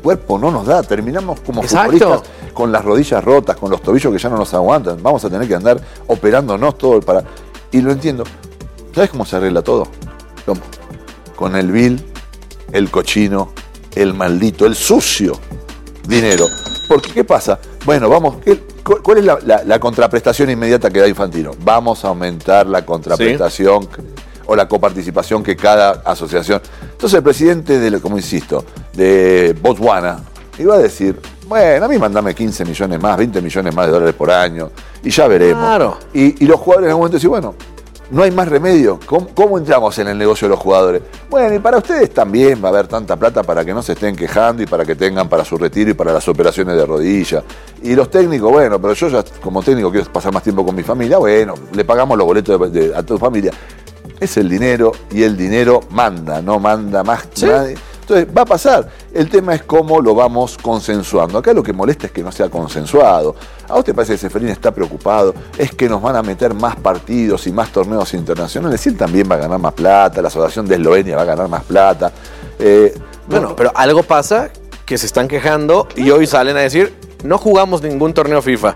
cuerpo no nos da, terminamos como Exacto. futbolistas con las rodillas rotas, con los tobillos que ya no nos aguantan, vamos a tener que andar operándonos todo para... Y lo entiendo. ¿Sabes cómo se arregla todo? ¿Cómo? Con el vil, el cochino, el maldito, el sucio dinero. Porque, ¿qué pasa? Bueno, vamos, ¿cuál es la contraprestación inmediata que da Infantino? Vamos a aumentar la contraprestación o la coparticipación que cada asociación... Entonces el presidente, como insisto, de Botswana, iba a decir, bueno, a mí mandame 15 millones más, 20 millones más de dólares por año, y ya veremos. Claro. Y los jugadores en algún momento dicen, bueno, no hay más remedio. ¿Cómo entramos en el negocio de los jugadores? Bueno, y para ustedes también va a haber tanta plata para que no se estén quejando y para que tengan para su retiro y para las operaciones de rodilla. Y los técnicos, bueno, pero yo ya como técnico quiero pasar más tiempo con mi familia, bueno, le pagamos los boletos a tu familia. Es el dinero y el dinero manda, no manda más nadie. Entonces, va a pasar. El tema es cómo lo vamos consensuando. Acá lo que molesta es que no sea consensuado. ¿A vos te parece que Ceferín está preocupado? Es que nos van a meter más partidos y más torneos internacionales. Y él también va a ganar más plata, la Asociación de Eslovenia va a ganar más plata. Bueno, pero algo pasa que se están quejando y hoy salen a decir, no jugamos ningún torneo FIFA.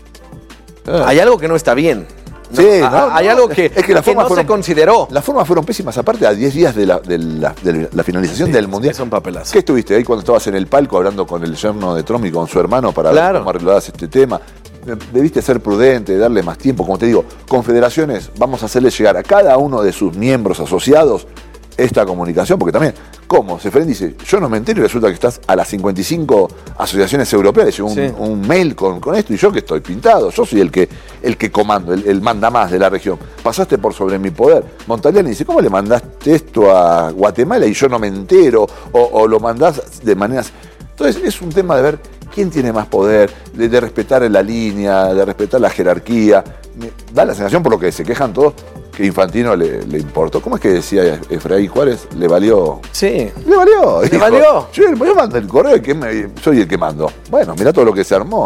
Hay algo que no está bien. Sí, hay algo que no se consideró. Las formas fueron pésimas, aparte a 10 días de la finalización del Mundial. Es un papelazo. ¿Qué estuviste ahí cuando estabas en el palco hablando con el yerno de Trump y con su hermano para ver cómo arreglabas este tema? Debiste ser prudente, darle más tiempo. Como te digo, confederaciones, vamos a hacerle llegar a cada uno de sus miembros asociados esta comunicación, porque también, ¿cómo? Ceferín dice, yo no me entero y resulta que estás a las 55 asociaciones europeas, le llegó un mail con esto y yo que estoy pintado, yo soy el que comando, el mandamás de la región. Pasaste por sobre mi poder. Montagliani dice, ¿cómo le mandaste esto a Guatemala y yo no me entero? O lo mandás de maneras... Entonces es un tema de ver quién tiene más poder, de respetar la línea, de respetar la jerarquía. Me da la sensación, por lo que se quejan todos, que Infantino le importó. ¿Cómo es que decía Efraín Juárez? Le valió. Sí. Le valió. Le valió. Yo mando el correo y soy el que mando. Bueno, mirá todo lo que se armó.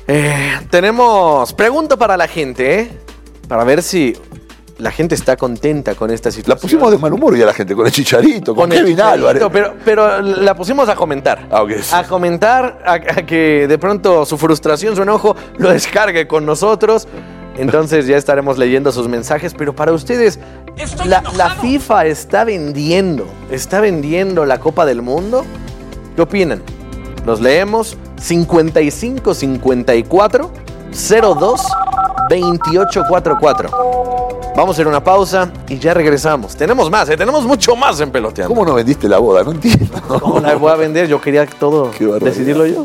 Tenemos pregunta para la gente, para ver si la gente está contenta con esta situación. La pusimos de mal humor y a la gente, con el Chicharito, con Kevin Álvarez. Pero la pusimos a comentar. Okay, sí. A comentar, a que de pronto su frustración, su enojo, lo descargue con nosotros. Entonces ya estaremos leyendo sus mensajes. Pero para ustedes, ¿la FIFA está vendiendo la Copa del Mundo? ¿Qué opinan? Los leemos. 55 54 02 28 44. Vamos a hacer una pausa y ya regresamos. Tenemos más, tenemos mucho más en Peloteando. ¿Cómo no vendiste la boda? No entiendo. ¿Cómo la voy a vender? Yo quería todo decidirlo yo.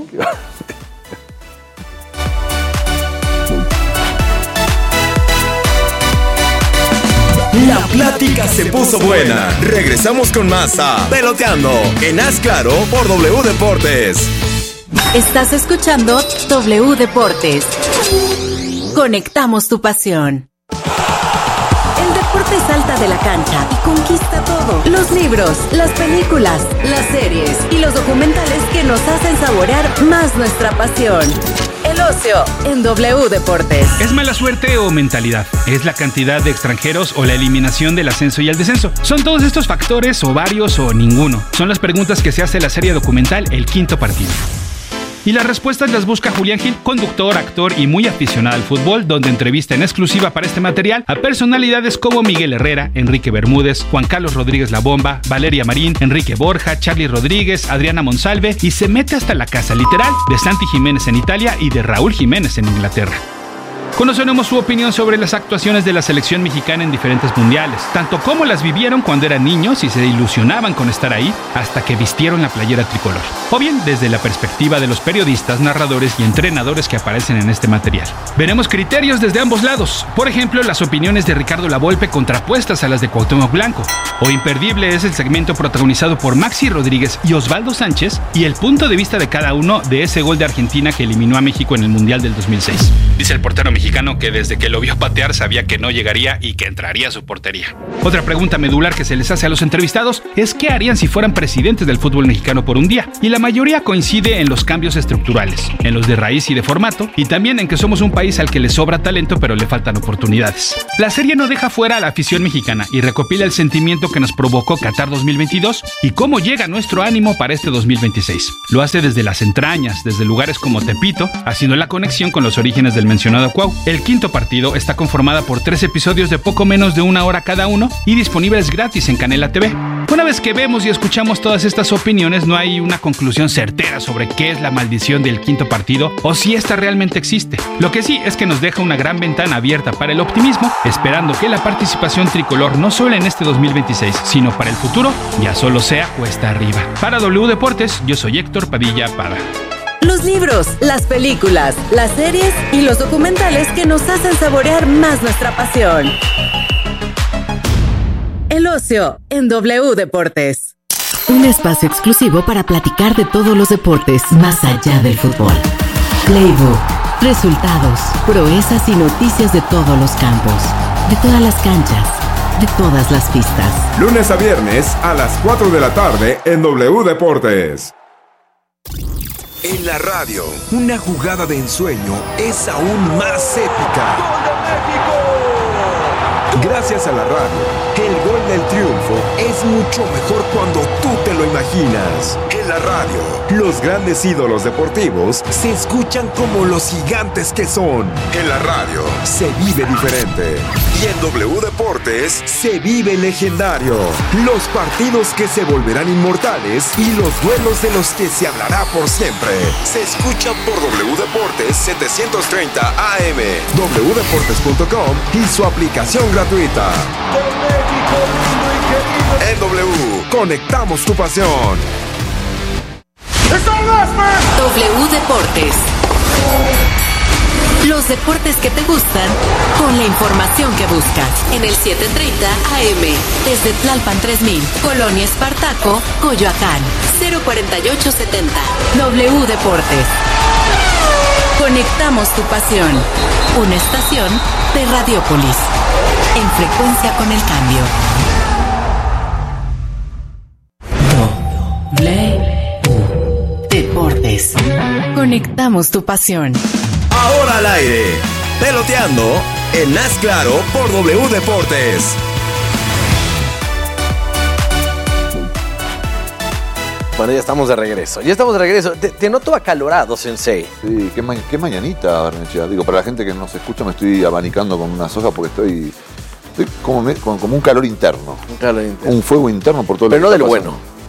La plática se puso buena. Regresamos con más a Peloteando en Haz Claro por W Deportes. Estás escuchando W Deportes. Conectamos tu pasión. El deporte salta de la cancha y conquista todo. Los libros, las películas, las series y los documentales que nos hacen saborear más nuestra pasión. El ocio en W Deportes. ¿Es mala suerte o mentalidad? ¿Es la cantidad de extranjeros o la eliminación del ascenso y el descenso? ¿Son todos estos factores o varios o ninguno? Son las preguntas que se hace la serie documental El Quinto Partido. Y las respuestas las busca Julián Gil, conductor, actor y muy aficionado al fútbol, donde entrevista en exclusiva para este material a personalidades como Miguel Herrera, Enrique Bermúdez, Juan Carlos Rodríguez La Bomba, Valeria Marín, Enrique Borja, Charly Rodríguez, Adriana Monsalve, y se mete hasta la casa literal de Santi Jiménez en Italia y de Raúl Jiménez en Inglaterra. Conoceremos su opinión sobre las actuaciones de la selección mexicana en diferentes mundiales, tanto como las vivieron cuando eran niños y se ilusionaban con estar ahí hasta que vistieron la playera tricolor, o bien desde la perspectiva de los periodistas, narradores y entrenadores que aparecen en este material. Veremos criterios desde ambos lados, por ejemplo, las opiniones de Ricardo Lavolpe contrapuestas a las de Cuauhtémoc Blanco, o imperdible es el segmento protagonizado por Maxi Rodríguez y Osvaldo Sánchez y el punto de vista de cada uno de ese gol de Argentina que eliminó a México en el Mundial del 2006. Dice el portero mexicano que desde que lo vio patear sabía que no llegaría y que entraría a su portería. Otra pregunta medular que se les hace a los entrevistados es qué harían si fueran presidentes del fútbol mexicano por un día, y la mayoría coincide en los cambios estructurales, en los de raíz y de formato, y también en que somos un país al que le sobra talento pero le faltan oportunidades. La serie no deja fuera a la afición mexicana y recopila el sentimiento que nos provocó Qatar 2022 y cómo llega nuestro ánimo para este 2026. Lo hace desde las entrañas, desde lugares como Tepito, haciendo la conexión con los orígenes del mencionado Cuau. El quinto partido está conformada por 3 episodios de poco menos de 1 hora cada uno y disponibles gratis en Canela TV. Una vez que vemos y escuchamos todas estas opiniones, no hay una conclusión certera sobre qué es la maldición del quinto partido o si esta realmente existe. Lo que sí es que nos deja una gran ventana abierta para el optimismo, esperando que la participación tricolor no solo en este 2026, sino para el futuro, ya solo sea cuesta arriba. Para W Deportes, yo soy Héctor Padilla Pada. Los libros, las películas, las series y los documentales que nos hacen saborear más nuestra pasión. El ocio en W Deportes. Un espacio exclusivo para platicar de todos los deportes más allá del fútbol. Playbook, resultados, proezas y noticias de todos los campos, de todas las canchas, de todas las pistas. Lunes a viernes a las 4 de la tarde en W Deportes. En la radio, una jugada de ensueño es aún más épica. ¡Gol de México! Gracias a la radio, el gol del triunfo es mucho mejor cuando tú te lo imaginas. En la radio, los grandes ídolos deportivos se escuchan como los gigantes que son. En la radio, se vive diferente. Y en W Deportes, se vive legendario. Los partidos que se volverán inmortales y los duelos de los que se hablará por siempre. Se escuchan por W Deportes 730 AM, wdeportes.com y su aplicación gratuita. En W, conectamos tu pasión. W Deportes. Los deportes que te gustan con la información que buscas. En el 730 AM, desde Tlalpan 3000, Colonia Espartaco, Coyoacán, 04870. W Deportes. Conectamos tu pasión. Una estación de Radiopolis. En frecuencia con el cambio. W Deportes. Conectamos tu pasión. Ahora al aire, peloteando en Haz Claro por W Deportes. Bueno, ya estamos de regreso. Te noto acalorado, Sensei. Sí, qué mañanita, Barnechea. Digo, para la gente que no se escucha, me estoy abanicando con unas hojas porque estoy como un calor interno. Un calor interno. Un fuego interno por todo Pero lo que no está del pasando. bueno.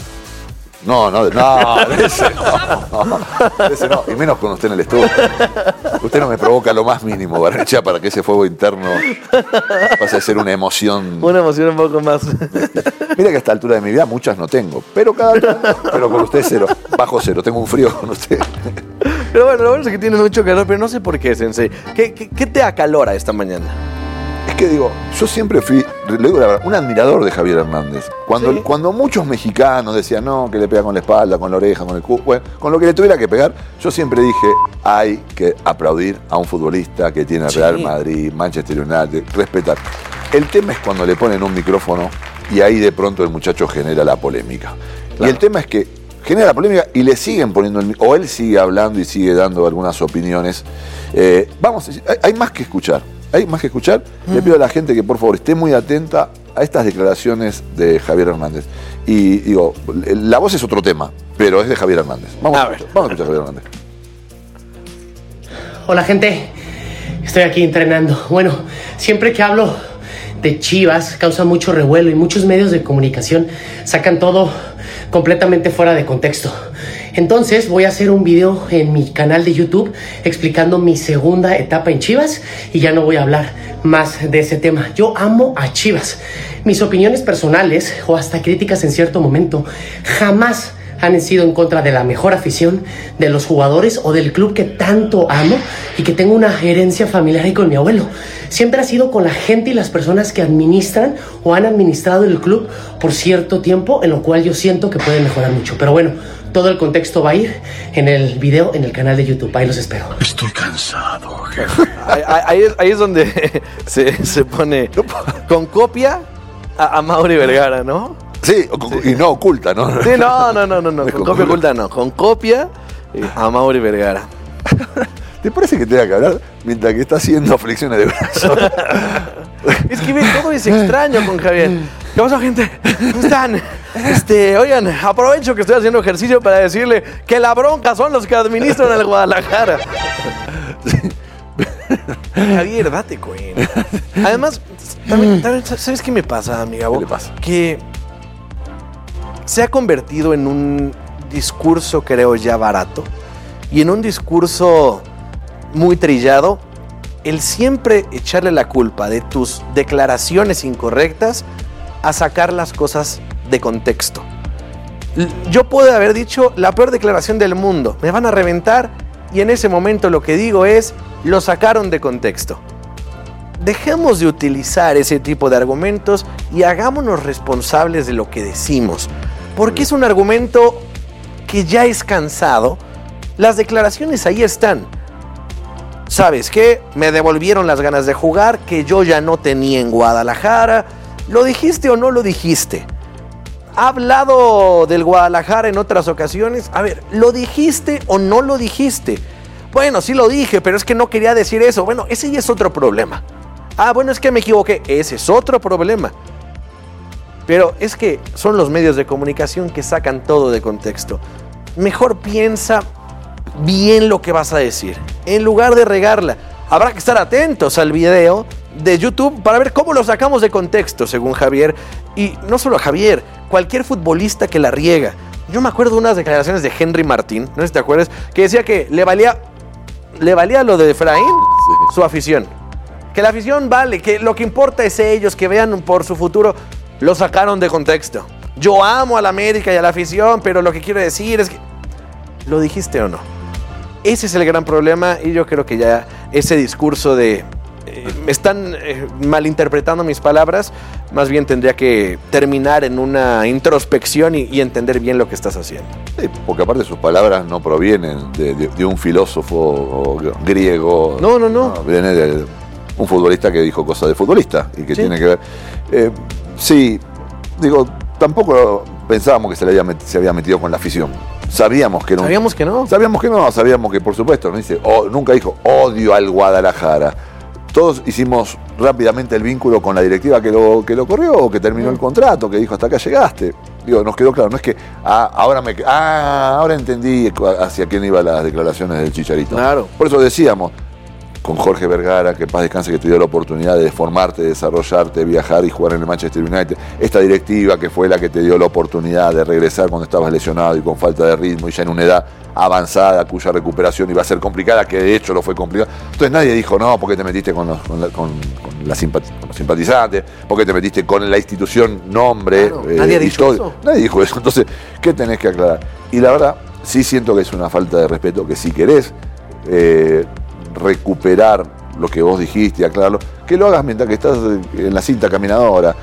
De ese no. Y menos con usted en el estudio. Usted no me provoca lo más mínimo, Barnechea, para que ese fuego interno pase a ser una emoción. Una emoción un poco más. Mira que a esta altura de mi vida muchas no tengo, pero con usted cero, bajo cero, tengo un frío con usted. Pero bueno, lo bueno es que tienes mucho calor, pero no sé por qué, Sensei. ¿Qué te acalora esta mañana? Es que digo, yo siempre fui, le digo la verdad, un admirador de Javier Hernández. Cuando muchos mexicanos decían, no, que le pega con la espalda, con la oreja, con el culo, bueno, con lo que le tuviera que pegar, yo siempre dije, hay que aplaudir a un futbolista que tiene Real Madrid, Manchester United, respetar. El tema es cuando le ponen un micrófono y ahí de pronto el muchacho genera la polémica. Claro. Y el tema es que genera la polémica y le siguen poniendo o él sigue hablando y sigue dando algunas opiniones. Hay más que escuchar. Le pido a la gente que por favor esté muy atenta a estas declaraciones de Javier Hernández. Y digo, la voz es otro tema, pero es de Javier Hernández. Vamos a escuchar a Javier Hernández. Hola gente, estoy aquí entrenando. Bueno, siempre que hablo de Chivas causa mucho revuelo y muchos medios de comunicación sacan todo completamente fuera de contexto. Entonces voy a hacer un video en mi canal de YouTube explicando mi segunda etapa en Chivas y ya no voy a hablar más de ese tema. Yo amo a Chivas. Mis opiniones personales o hasta críticas en cierto momento jamás han sido en contra de la mejor afición, de los jugadores o del club que tanto amo y que tengo una herencia familiar ahí con mi abuelo. Siempre ha sido con la gente y las personas que administran o han administrado el club por cierto tiempo, en lo cual yo siento que pueden mejorar mucho. Pero bueno, todo el contexto va a ir en el video en el canal de YouTube. Ahí los espero. Estoy cansado. Ahí es donde se pone con copia a Mauri Vergara, ¿no? Sí, y no oculta, ¿no? Sí, no. Con copia oculta no. Con copia a Mauri Vergara. ¿Te parece que tenga que hablar mientras que está haciendo flexiones de brazos? Es que todo es extraño con Javier. ¿Qué pasó, gente? ¿Cómo están? Oigan, aprovecho que estoy haciendo ejercicio para decirle que la bronca son los que administran el Guadalajara. Javier, date cuenta. Además, también, ¿sabes qué me pasa, amiga? ¿Qué le pasa? Que se ha convertido en un discurso, creo, ya barato. Y en un discurso muy trillado, el siempre echarle la culpa de tus declaraciones incorrectas a sacar las cosas de contexto. Yo puedo haber dicho la peor declaración del mundo, me van a reventar, y en ese momento lo que digo es, lo sacaron de contexto. Dejemos de utilizar ese tipo de argumentos y hagámonos responsables de lo que decimos, porque es un argumento que ya es cansado. Las declaraciones ahí están. ¿Sabes qué? Me devolvieron las ganas de jugar que yo ya no tenía en Guadalajara. ¿Lo dijiste o no lo dijiste? ¿Ha hablado del Guadalajara en otras ocasiones? A ver, ¿lo dijiste o no lo dijiste? Bueno, sí lo dije, pero es que no quería decir eso. Bueno, ese ya es otro problema. Ah, bueno, es que me equivoqué. Ese es otro problema. Pero es que son los medios de comunicación que sacan todo de contexto. Mejor piensa bien lo que vas a decir, en lugar de regarla. Habrá que estar atentos al video de YouTube para ver cómo lo sacamos de contexto, según Javier. Y no solo Javier, cualquier futbolista que la riega. Yo me acuerdo de unas declaraciones de Henry Martín, no sé si te acuerdas, que decía que le valía lo de Efraín, su afición. Que la afición vale, que lo que importa es ellos, que vean por su futuro. Lo sacaron de contexto. Yo amo a la América y a la afición, pero lo que quiero decir es que... ¿Lo dijiste o no? Ese es el gran problema, y yo creo que ya ese discurso de me están malinterpretando mis palabras, más bien tendría que terminar en una introspección y entender bien lo que estás haciendo. Sí, porque aparte sus palabras no provienen de un filósofo griego. No. Viene de un futbolista que dijo cosas de futbolista y que tiene que ver. Sí, digo, tampoco pensábamos que se había metido con la afición. Sabíamos que no. Sabíamos que no. Sabíamos que, por supuesto, no dice, nunca dijo odio al Guadalajara. Todos hicimos rápidamente el vínculo con la directiva que lo corrió, que terminó el contrato, que dijo hasta acá llegaste. Digo, nos quedó claro, no es que ahora entendí hacia quién iban las declaraciones del Chicharito. Claro. Por eso decíamos, con Jorge Vergara, que paz descanse, que te dio la oportunidad de formarte, de desarrollarte, viajar y jugar en el Manchester United. Esta directiva que fue la que te dio la oportunidad de regresar cuando estabas lesionado y con falta de ritmo y ya en una edad avanzada cuya recuperación iba a ser complicada, que de hecho lo fue complicada. Entonces nadie dijo, no, porque te metiste con los simpatizantes, porque te metiste con la institución nombre. Claro, nadie ha dicho eso. Nadie dijo eso. Entonces, ¿qué tenés que aclarar? Y la verdad, sí siento que es una falta de respeto, que si querés recuperar lo que vos dijiste y aclararlo, que lo hagas mientras que estás en la cinta caminadora.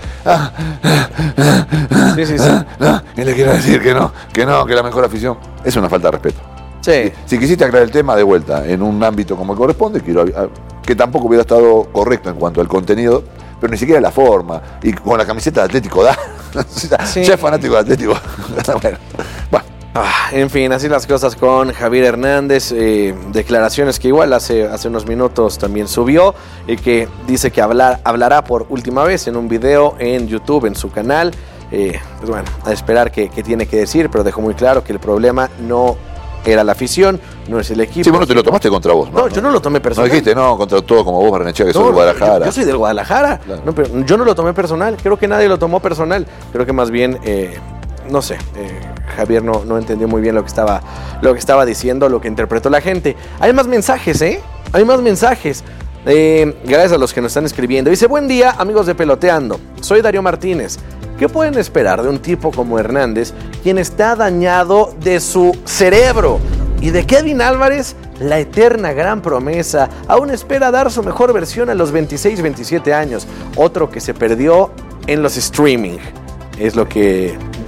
Sí. Y le quiero decir que la mejor afición es una falta de respeto. Sí. Si quisiste aclarar el tema de vuelta en un ámbito como corresponde, que tampoco hubiera estado correcto en cuanto al contenido, pero ni siquiera la forma, y con la camiseta de Atlético Sí. Ya es fanático de Atlético. Bueno. En fin, así las cosas con Javier Hernández. Declaraciones que igual hace unos minutos también subió, y que dice que hablará por última vez en un video en YouTube, en su canal. Pues bueno, a esperar qué tiene que decir, pero dejó muy claro que el problema no era la afición, no es el equipo. Sí, bueno, te lo tomaste contra vos, ¿no? No, yo no lo tomé personal. No dijiste, contra todo como vos, Barrenechea, que sos del Guadalajara. Yo soy del Guadalajara. Claro. No, pero yo no lo tomé personal. Creo que nadie lo tomó personal. Creo que más bien... no sé, Javier no entendió muy bien lo que estaba diciendo, lo que interpretó la gente. Hay más mensajes, Hay más mensajes. Gracias a los que nos están escribiendo. Dice, buen día, amigos de Peloteando. Soy Darío Martínez. ¿Qué pueden esperar de un tipo como Hernández, quien está dañado de su cerebro? Y de Kevin Álvarez, la eterna gran promesa. Aún espera dar su mejor versión a los 26, 27 años. Otro que se perdió en los streaming. Es lo que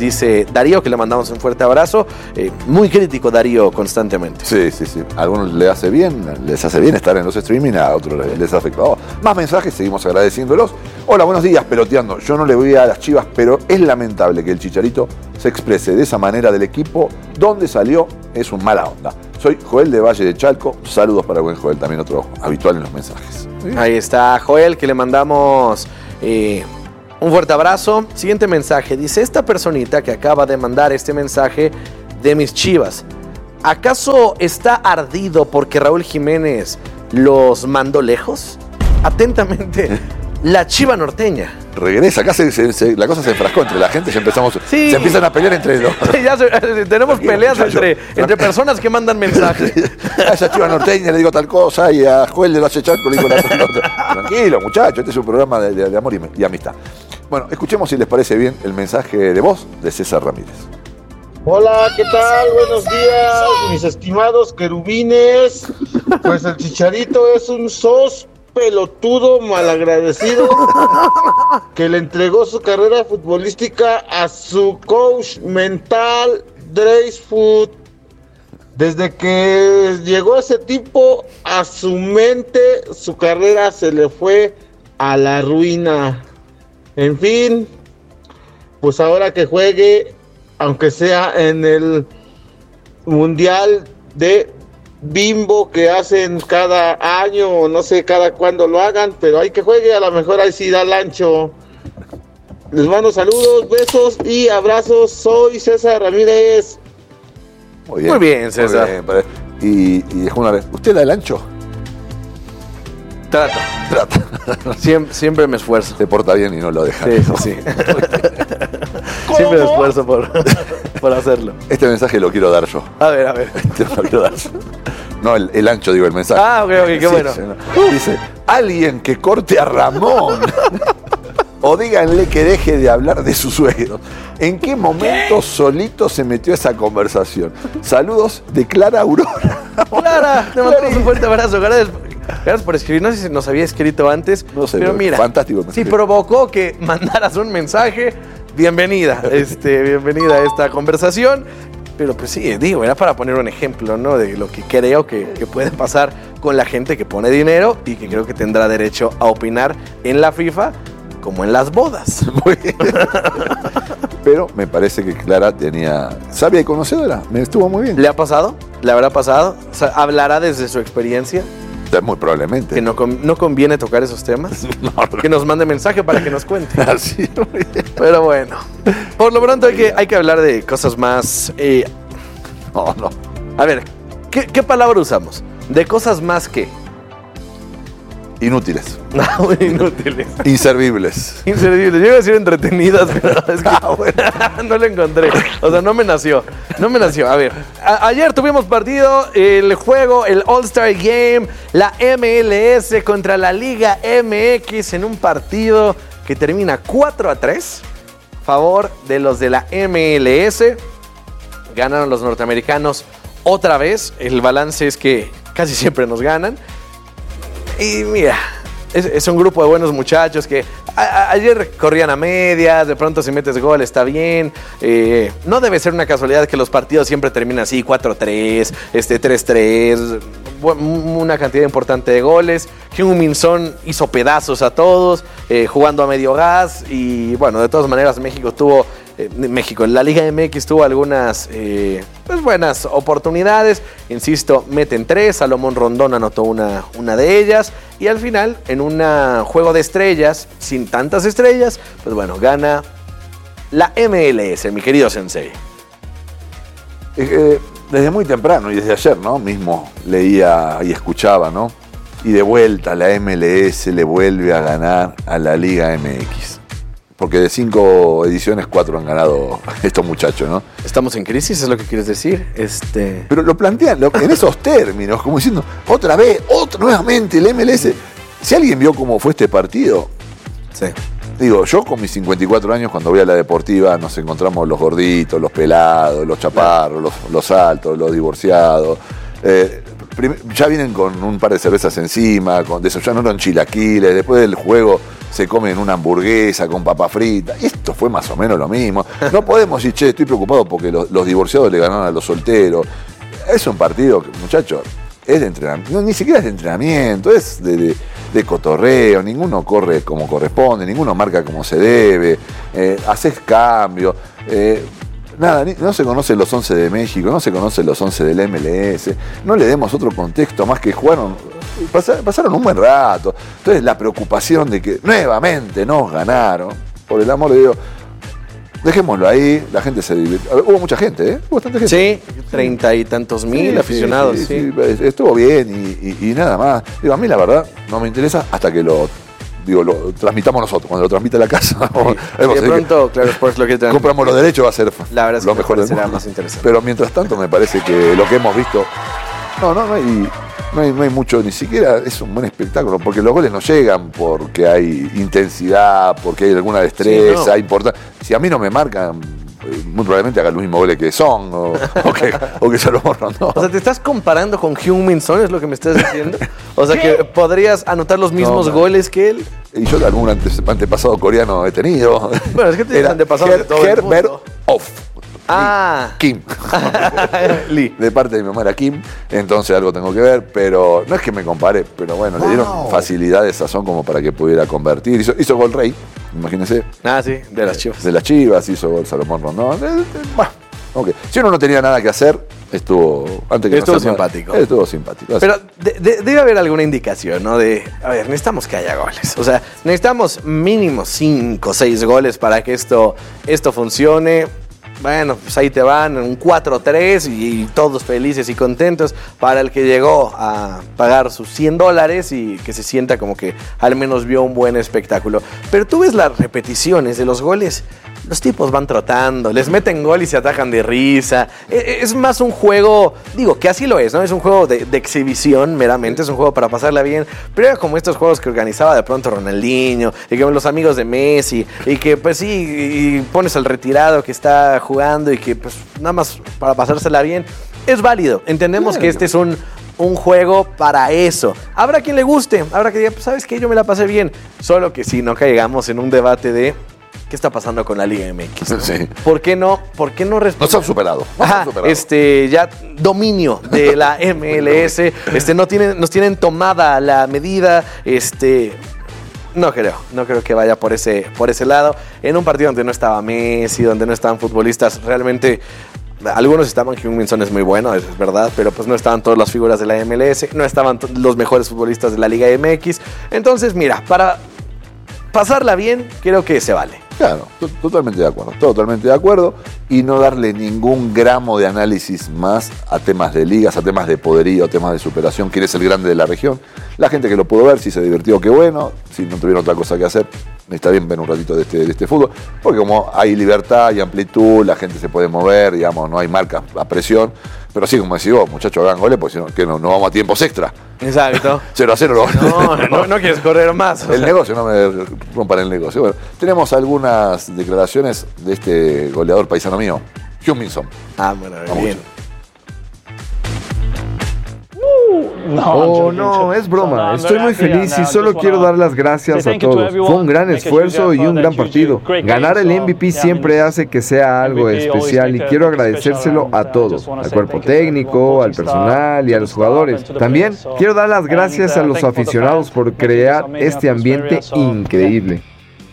dice Darío, que le mandamos un fuerte abrazo. Muy crítico Darío constantemente. Sí. A algunos les hace bien estar en los streaming, a otros les afecta. Más mensajes, seguimos agradeciéndolos. Hola, buenos días, peloteando. Yo no le voy a las Chivas, pero es lamentable que el Chicharito se exprese de esa manera del equipo. Donde salió es un mala onda. Soy Joel de Valle de Chalco. Saludos para el buen Joel, también otro habitual en los mensajes. Ahí está Joel, que le mandamos un fuerte abrazo. Siguiente mensaje. Dice, esta personita que acaba de mandar este mensaje de mis Chivas, ¿acaso está ardido porque Raúl Jiménez los mandó lejos? Atentamente, la Chiva norteña. Regresa, acá la cosa se enfrascó entre la gente, se empiezan a pelear entre los... Tenemos peleas entre personas que mandan mensajes. A esa Chiva norteña le digo tal cosa y a Joel de Valle Chalco le digo la otra. Tranquilo, muchachos, este es un programa de amor y amistad. Bueno, escuchemos si les parece bien el mensaje de voz de César Ramírez. Hola, ¿qué tal? Buenos días, mis estimados querubines. Pues el Chicharito es un pelotudo malagradecido que le entregó su carrera futbolística a su coach mental, Dreyfus. Desde que llegó ese tipo a su mente, su carrera se le fue a la ruina. En fin, pues ahora que juegue, aunque sea en el Mundial de Bimbo que hacen cada año, o no sé cada cuándo lo hagan, pero hay que juegue, a lo mejor ahí sí da el ancho. Les mando saludos, besos y abrazos. Soy César Ramírez. Muy bien, César. Y una vez, ¿usted da el ancho? Trata. Siempre me esfuerzo. Se porta bien y no lo deja. Sí. Siempre me esfuerzo por hacerlo. Este mensaje lo quiero dar yo. A ver. Lo quiero dar yo. No, el ancho, digo, el mensaje. Ok, qué bueno. Dice, alguien que corte a Ramón. O díganle que deje de hablar de su suegro. ¿En qué momento solito se metió esa conversación? Saludos de Clara Aurora. Clara, te mandamos un fuerte abrazo. Gracias por escribir. No sé si nos había escrito antes. No sé, pero mira, fantástico. Si provocó que mandaras un mensaje, bienvenida. Bienvenida a esta conversación. Pero pues sí, era para poner un ejemplo, ¿no? De lo que creo que puede pasar con la gente que pone dinero y que creo que tendrá derecho a opinar en la FIFA como en las bodas. Muy bien. Pero me parece que Clara sabia y conocedora. Me estuvo muy bien. ¿Le ha pasado? ¿Le habrá pasado? O sea, ¿hablará desde su experiencia? Muy probablemente. ¿Que no conviene tocar esos temas? No. Que nos mande mensaje para que nos cuente. Así, muy bien. Pero bueno, por lo pronto hay que hablar de cosas más... No. A ver, ¿qué palabra usamos? De cosas más que... Inútiles. No, inútiles. Inservibles. Yo iba a decir entretenidas, pero es que no lo encontré. O sea, no me nació. A ver, ayer tuvimos partido, el juego, el All-Star Game, la MLS contra la Liga MX en un partido que termina 4-3 a favor de los de la MLS. Ganaron los norteamericanos otra vez. El balance es que casi siempre nos ganan. Y mira, es un grupo de buenos muchachos que ayer corrían a medias, de pronto si metes gol está bien. No debe ser una casualidad que los partidos siempre terminan así, 4-3, 3-3, una cantidad importante de goles. Heung-min Son hizo pedazos a todos, jugando a medio gas. Y bueno, de todas maneras la Liga MX tuvo algunas buenas oportunidades. Insisto, meten 3, Salomón Rondón anotó una de ellas. Y al final, en un juego de estrellas, sin tantas estrellas, pues bueno, gana la MLS, mi querido Sensei. Desde muy temprano y desde ayer, ¿no? Mismo leía y escuchaba, ¿no? Y de vuelta la MLS le vuelve a ganar a la Liga MX. Porque de 5 ediciones, 4 han ganado estos muchachos, ¿no? ¿Estamos en crisis? ¿Es lo que quieres decir? Pero lo plantean en esos términos, como diciendo, nuevamente el MLS. Si alguien vio cómo fue este partido, sí. Digo, yo con mis 54 años, cuando voy a la deportiva, nos encontramos los gorditos, los pelados, los chaparros, los altos, los divorciados. ya vienen con un par de cervezas encima, desayunaron chilaquiles, después del juego se comen una hamburguesa con papa frita. Esto fue más o menos lo mismo. No podemos decir, che, estoy preocupado porque los divorciados le ganaron a los solteros. Es un partido que, muchachos, es de entrenamiento, ni siquiera es de entrenamiento, es de cotorreo, ninguno corre como corresponde, ninguno marca como se debe, haces cambio. Nada, no se conocen los 11 de México, no se conocen los 11 del MLS, no le demos otro contexto más que pasaron un buen rato. Entonces la preocupación de que nuevamente nos ganaron, por el amor de Dios, dejémoslo ahí, la gente se divirtió. Hubo mucha gente, Hubo bastante gente. Sí, 30 y tantos mil aficionados. Sí. Estuvo bien y nada más. Digo, a mí la verdad no me interesa hasta que lo transmitamos nosotros. Cuando lo transmite la casa, de pronto, claro, Sports lo que compramos los derechos, va a ser la verdad es lo mejor del mundo. Más interesante. Pero mientras tanto me parece que lo que hemos visto, no hay mucho, ni siquiera es un buen espectáculo, porque los goles no llegan porque hay intensidad, porque hay alguna destreza importante. Si a mí no me marcan, muy probablemente haga los mismos goles que Son o que Salomón Rondón. O sea, ¿te estás comparando con Heung-min Son? ¿Es lo que me estás diciendo? O sea, que podrías anotar los mismos goles que él. Y yo algún antepasado coreano he tenido. Bueno, es que tienes antepasados de todo el mundo. Herbert Off. Kim. Lee. De parte de mi mamá era Kim, entonces algo tengo que ver, pero no es que me compare, pero bueno, le dieron facilidades a Son como para que pudiera convertir. Hizo gol Rey, imagínense. Sí, de las Chivas. De las Chivas, hizo gol Salomón Rondón. Okay. Si uno no tenía nada que hacer, estuvo simpático. Estuvo simpático. Pero debe haber alguna indicación, ¿no? Necesitamos que haya goles. O sea, necesitamos mínimo 5 o 6 goles para que esto funcione. Bueno, pues ahí te van, un 4-3 y todos felices y contentos para el que llegó a pagar sus $100 y que se sienta como que al menos vio un buen espectáculo. Pero tú ves las repeticiones de los goles, los tipos van trotando, les meten gol y se atacan de risa. Es más un juego, digo, que así lo es, ¿no? Es un juego de exhibición meramente, es un juego para pasarla bien, pero era como estos juegos que organizaba de pronto Ronaldinho, y que los amigos de Messi, y que pues sí, y pones al retirado que está jugando y que pues nada más para pasársela bien. Es válido, entendemos que este es un juego para eso. Habrá quien le guste, habrá que diga, pues sabes que yo me la pasé bien, solo que si no caigamos en un debate de ¿qué está pasando con la Liga MX? ¿No? Sí. ¿Por qué no responder? Nos han superado. Ya dominio de la MLS, nos tienen tomada la medida, no creo que vaya por ese lado. En un partido donde no estaba Messi, donde no estaban futbolistas, realmente algunos estaban, Heung-min Son es muy bueno, es verdad, pero pues no estaban todas las figuras de la MLS, no estaban los mejores futbolistas de la Liga MX. Entonces, mira, para pasarla bien, creo que se vale. Claro, totalmente de acuerdo, y no darle ningún gramo de análisis más a temas de ligas, a temas de poderío, a temas de superación, quién es el grande de la región. La gente que lo pudo ver, si se divirtió, qué bueno, si no tuvieron otra cosa que hacer, está bien ver un ratito de este fútbol, porque como hay libertad y amplitud, la gente se puede mover, digamos, no hay marcas a presión, pero sí, como decís vos, muchachos, hagan goles, porque si no, que no vamos a tiempos extra. Exacto. 0-0 no quieres correr más. El negocio, no me rompan el negocio. Bueno, tenemos algunas declaraciones de este goleador paisano mío, Heung-min Son. Bueno, bien. No, es broma. Estoy muy feliz y solo quiero dar las gracias a todos. Fue un gran esfuerzo y un gran partido. Ganar el MVP siempre hace que sea algo especial y quiero agradecérselo a todos, al cuerpo técnico, al personal y a los jugadores. También quiero dar las gracias a los aficionados por crear este ambiente increíble.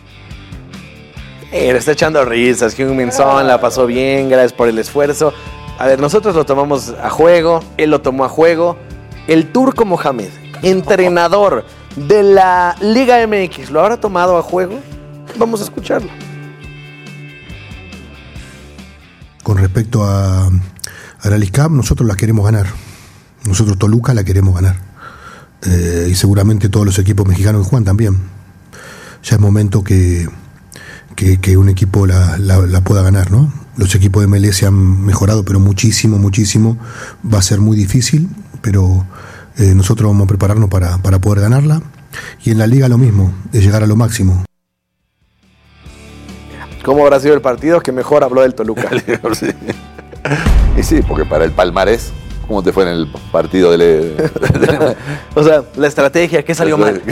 Le está echando risas, Heung-min Son la pasó bien, gracias por el esfuerzo. A ver, nosotros lo tomamos a juego, él lo tomó a juego. El Turco Mohamed, entrenador de la Liga MX, ¿lo habrá tomado a juego? Vamos a escucharlo. Con respecto a la League Cup, nosotros la queremos ganar. Nosotros Toluca la queremos ganar. Y seguramente todos los equipos mexicanos que juegan también. Ya es momento que un equipo la pueda ganar, ¿no? Los equipos de MLS han mejorado, pero muchísimo. Va a ser muy difícil, pero nosotros vamos a prepararnos para poder ganarla. Y en la liga lo mismo, de llegar a lo máximo. ¿Cómo habrá sido el partido? Que mejor habló del Toluca. Sí. Y sí, porque para el palmarés, ¿Cómo te fue en el partido O sea, la estrategia, ¿qué salió mal?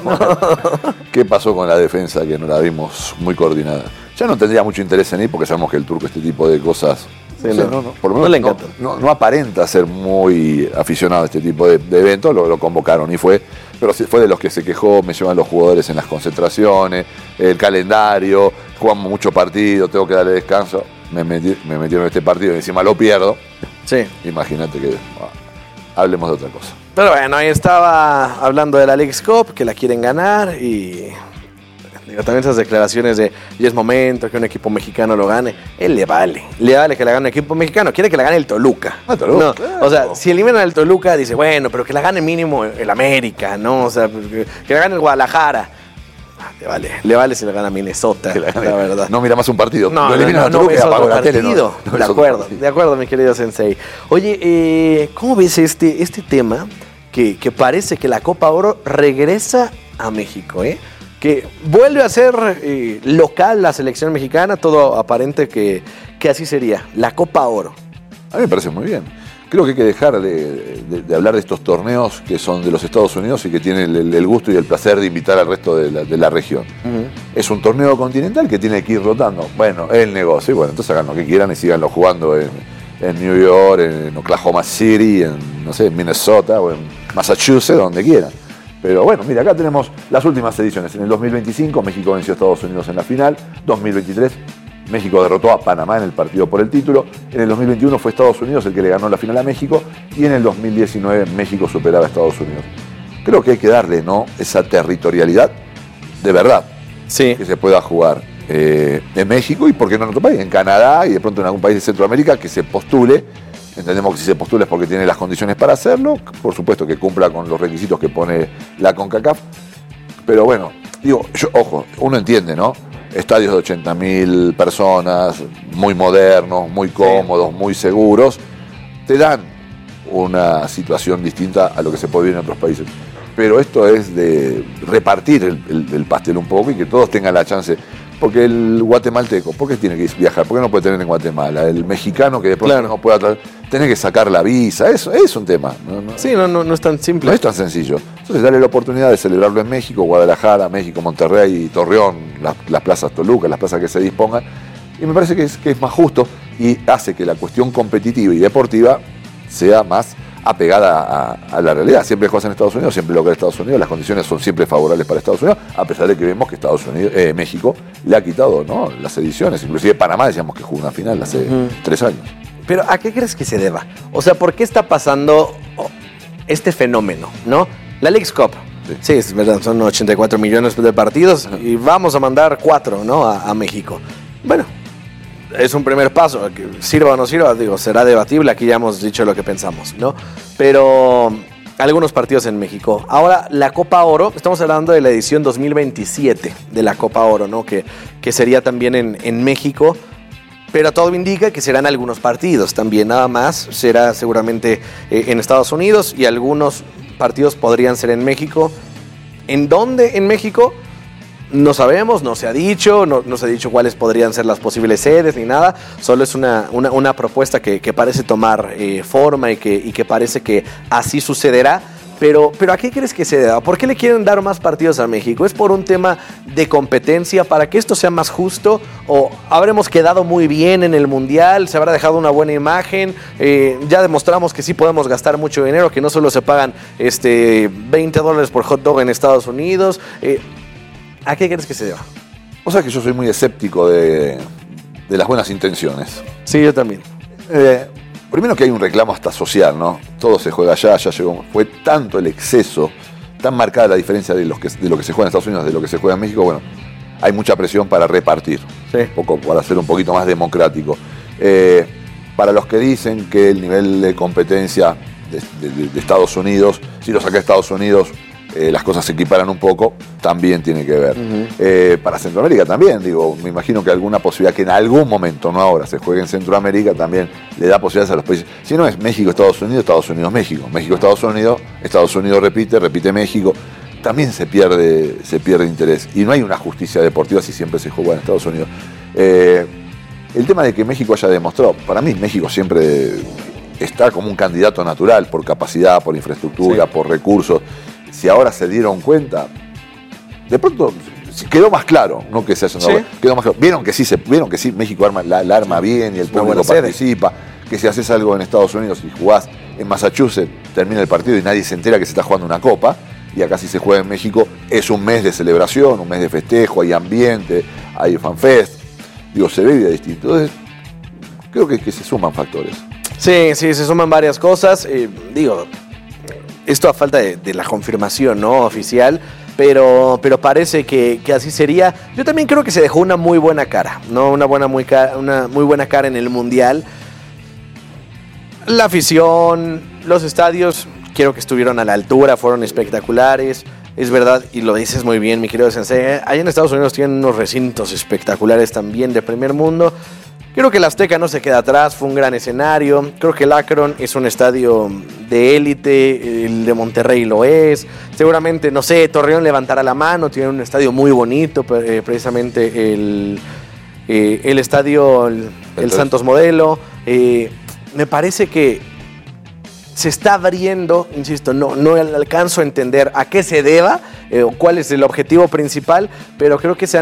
¿Qué pasó con la defensa que no la vimos muy coordinada? Ya no tendría mucho interés en ir porque sabemos que el turco este tipo de cosas... Sí, por lo menos le encanta. No aparenta ser muy aficionado a este tipo de eventos, lo convocaron y fue, pero fue de los que se quejó, me llevan los jugadores en las concentraciones, el calendario, jugamos muchos partidos, tengo que darle descanso, me metieron en este partido y encima lo pierdo. Sí. Imagínate que hablemos de otra cosa. Pero bueno, ahí estaba hablando de la Leagues Cup, que la quieren ganar y... También esas declaraciones de ya es momento que un equipo mexicano lo gane. Él le vale que la gane un equipo mexicano. Quiere que la gane el Toluca. Toluca, no, claro. O sea, si eliminan al Toluca, dice, bueno, pero que la gane mínimo el América, ¿no? O sea, que la gane el Guadalajara. Le vale si la gana Minnesota, la verdad. No mira más un partido. No ves otro partido. De acuerdo, mi querido Sensei. Oye, ¿cómo ves este tema que parece que la Copa Oro regresa a México, que vuelve a ser local la selección mexicana? Todo aparente que así sería, la Copa Oro. A mí me parece muy bien. Creo que hay que dejar de hablar de estos torneos que son de los Estados Unidos y que tienen el gusto y el placer de invitar al resto de la región. Uh-huh. Es un torneo continental que tiene que ir rotando. Bueno, es el negocio. Y bueno, entonces hagan lo que quieran y síganlo jugando en New York, en Oklahoma City, en, no sé, en Minnesota o en Massachusetts, donde quieran. Pero bueno, mira, acá tenemos las últimas ediciones. En el 2025 México venció a Estados Unidos en la final. 2023 México derrotó a Panamá en el partido por el título. En el 2021 fue Estados Unidos el que le ganó la final a México. Y en el 2019 México superaba a Estados Unidos. Creo que hay que darle, ¿no?, esa territorialidad de verdad. Sí. Que se pueda jugar en México y, ¿por qué no en otro país? En Canadá y de pronto en algún país de Centroamérica que se postule. Entendemos que si se postula es porque tiene las condiciones para hacerlo, por supuesto que cumpla con los requisitos que pone la CONCACAF, pero bueno, digo, ojo, uno entiende, ¿no? Estadios de 80.000 personas, muy modernos, muy cómodos, muy seguros, te dan una situación distinta a lo que se puede vivir en otros países. Pero esto es de repartir el pastel un poco y que todos tengan la chance. Porque el guatemalteco, ¿por qué tiene que viajar? ¿Por qué no puede tener en Guatemala? El mexicano que de pronto no pueda traer, tiene que sacar la visa. Eso es un tema. Sí, no es tan simple. No es tan sencillo. Entonces, darle la oportunidad de celebrarlo en México, Guadalajara, México, Monterrey, Torreón, las plazas Toluca, las plazas que se dispongan. Y me parece que es más justo y hace que la cuestión competitiva y deportiva sea más apegada a la realidad. Siempre juegas en Estados Unidos, siempre local Estados Unidos, las condiciones son siempre favorables para Estados Unidos, a pesar de que vemos que México le ha quitado, ¿no?, las ediciones. Inclusive Panamá decíamos que jugó una final hace 3 años. Pero ¿a qué crees que se deba? O sea, ¿por qué está pasando este fenómeno, no? La Leagues Cup. Sí, es verdad, son 84 millones de partidos y vamos a mandar 4, ¿no?, a México. Bueno, es un primer paso, que sirva o no sirva, digo, será debatible, aquí ya hemos dicho lo que pensamos, ¿no? Pero algunos partidos en México. Ahora, la Copa Oro, estamos hablando de la edición 2027 de la Copa Oro, ¿no? Que sería también en México, pero todo indica que serán algunos partidos también, nada más, será seguramente en Estados Unidos y algunos partidos podrían ser en México. ¿En dónde en México? No sabemos, no se ha dicho cuáles podrían ser las posibles sedes ni nada, solo es una propuesta que parece tomar forma y que parece que así sucederá. Pero ¿a qué crees que se deba? ¿Por qué le quieren dar más partidos a México? ¿Es por un tema de competencia para que esto sea más justo? ¿O habremos quedado muy bien en el Mundial? ¿Se habrá dejado una buena imagen? Ya demostramos que sí podemos gastar mucho dinero, que no solo se pagan $20 por hot dog en Estados Unidos. ¿A qué crees que se deba? O sea que yo soy muy escéptico de las buenas intenciones. Sí, yo también. Primero que hay un reclamo hasta social, ¿no? Todo se juega allá, ya llegó. Fue tanto el exceso, tan marcada la diferencia de lo que se juega en Estados Unidos de lo que se juega en México. Bueno, hay mucha presión para repartir, para ser un poquito más democrático. Para los que dicen que el nivel de competencia de Estados Unidos, si lo saca Estados Unidos, las cosas se equiparan un poco, también tiene que ver. Uh-huh. Para Centroamérica también, digo, me imagino que alguna posibilidad que en algún momento, no ahora, se juegue en Centroamérica también le da posibilidades a los países. Si no es México, Estados Unidos, México. México, Estados Unidos repite México. También se pierde interés. Y no hay una justicia deportiva si siempre se juega en Estados Unidos. El tema de que México haya demostrado, para mí México siempre está como un candidato natural por capacidad, por infraestructura, por recursos. Si ahora se dieron cuenta, de pronto quedó más claro, no que se hayan dado, quedó más claro. Vieron que sí, México la arma bien y el público participa, que si haces algo en Estados Unidos y jugás en Massachusetts, termina el partido y nadie se entera que se está jugando una copa, y acá si se juega en México es un mes de celebración, un mes de festejo, hay ambiente, hay fanfest, digo, se ve vida distinto. Entonces, creo que se suman factores. Sí, se suman varias cosas. Digo, esto a falta de la confirmación, ¿no?, oficial, pero parece que así sería. Yo también creo que se dejó una muy buena cara, ¿no? Una muy buena cara en el Mundial. La afición, los estadios, creo que estuvieron a la altura, fueron espectaculares. Es verdad, y lo dices muy bien, mi querido Sensei, allá en Estados Unidos tienen unos recintos espectaculares también de primer mundo. Creo que el Azteca no se queda atrás, fue un gran escenario. Creo que el Akron es un estadio de élite, el de Monterrey lo es. Seguramente, no sé, Torreón levantará la mano, tiene un estadio muy bonito, precisamente el estadio, el Santos Modelo. Me parece que se está abriendo, insisto, no alcanzo a entender a qué se deba, cuál es el objetivo principal, pero creo que se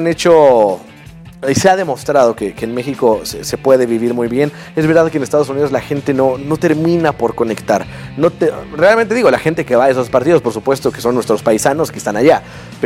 ha demostrado que en México se puede vivir muy bien. Es verdad que en Estados Unidos la gente no termina por conectar. Realmente digo, la gente que va a esos partidos, por supuesto que son nuestros paisanos que están allá,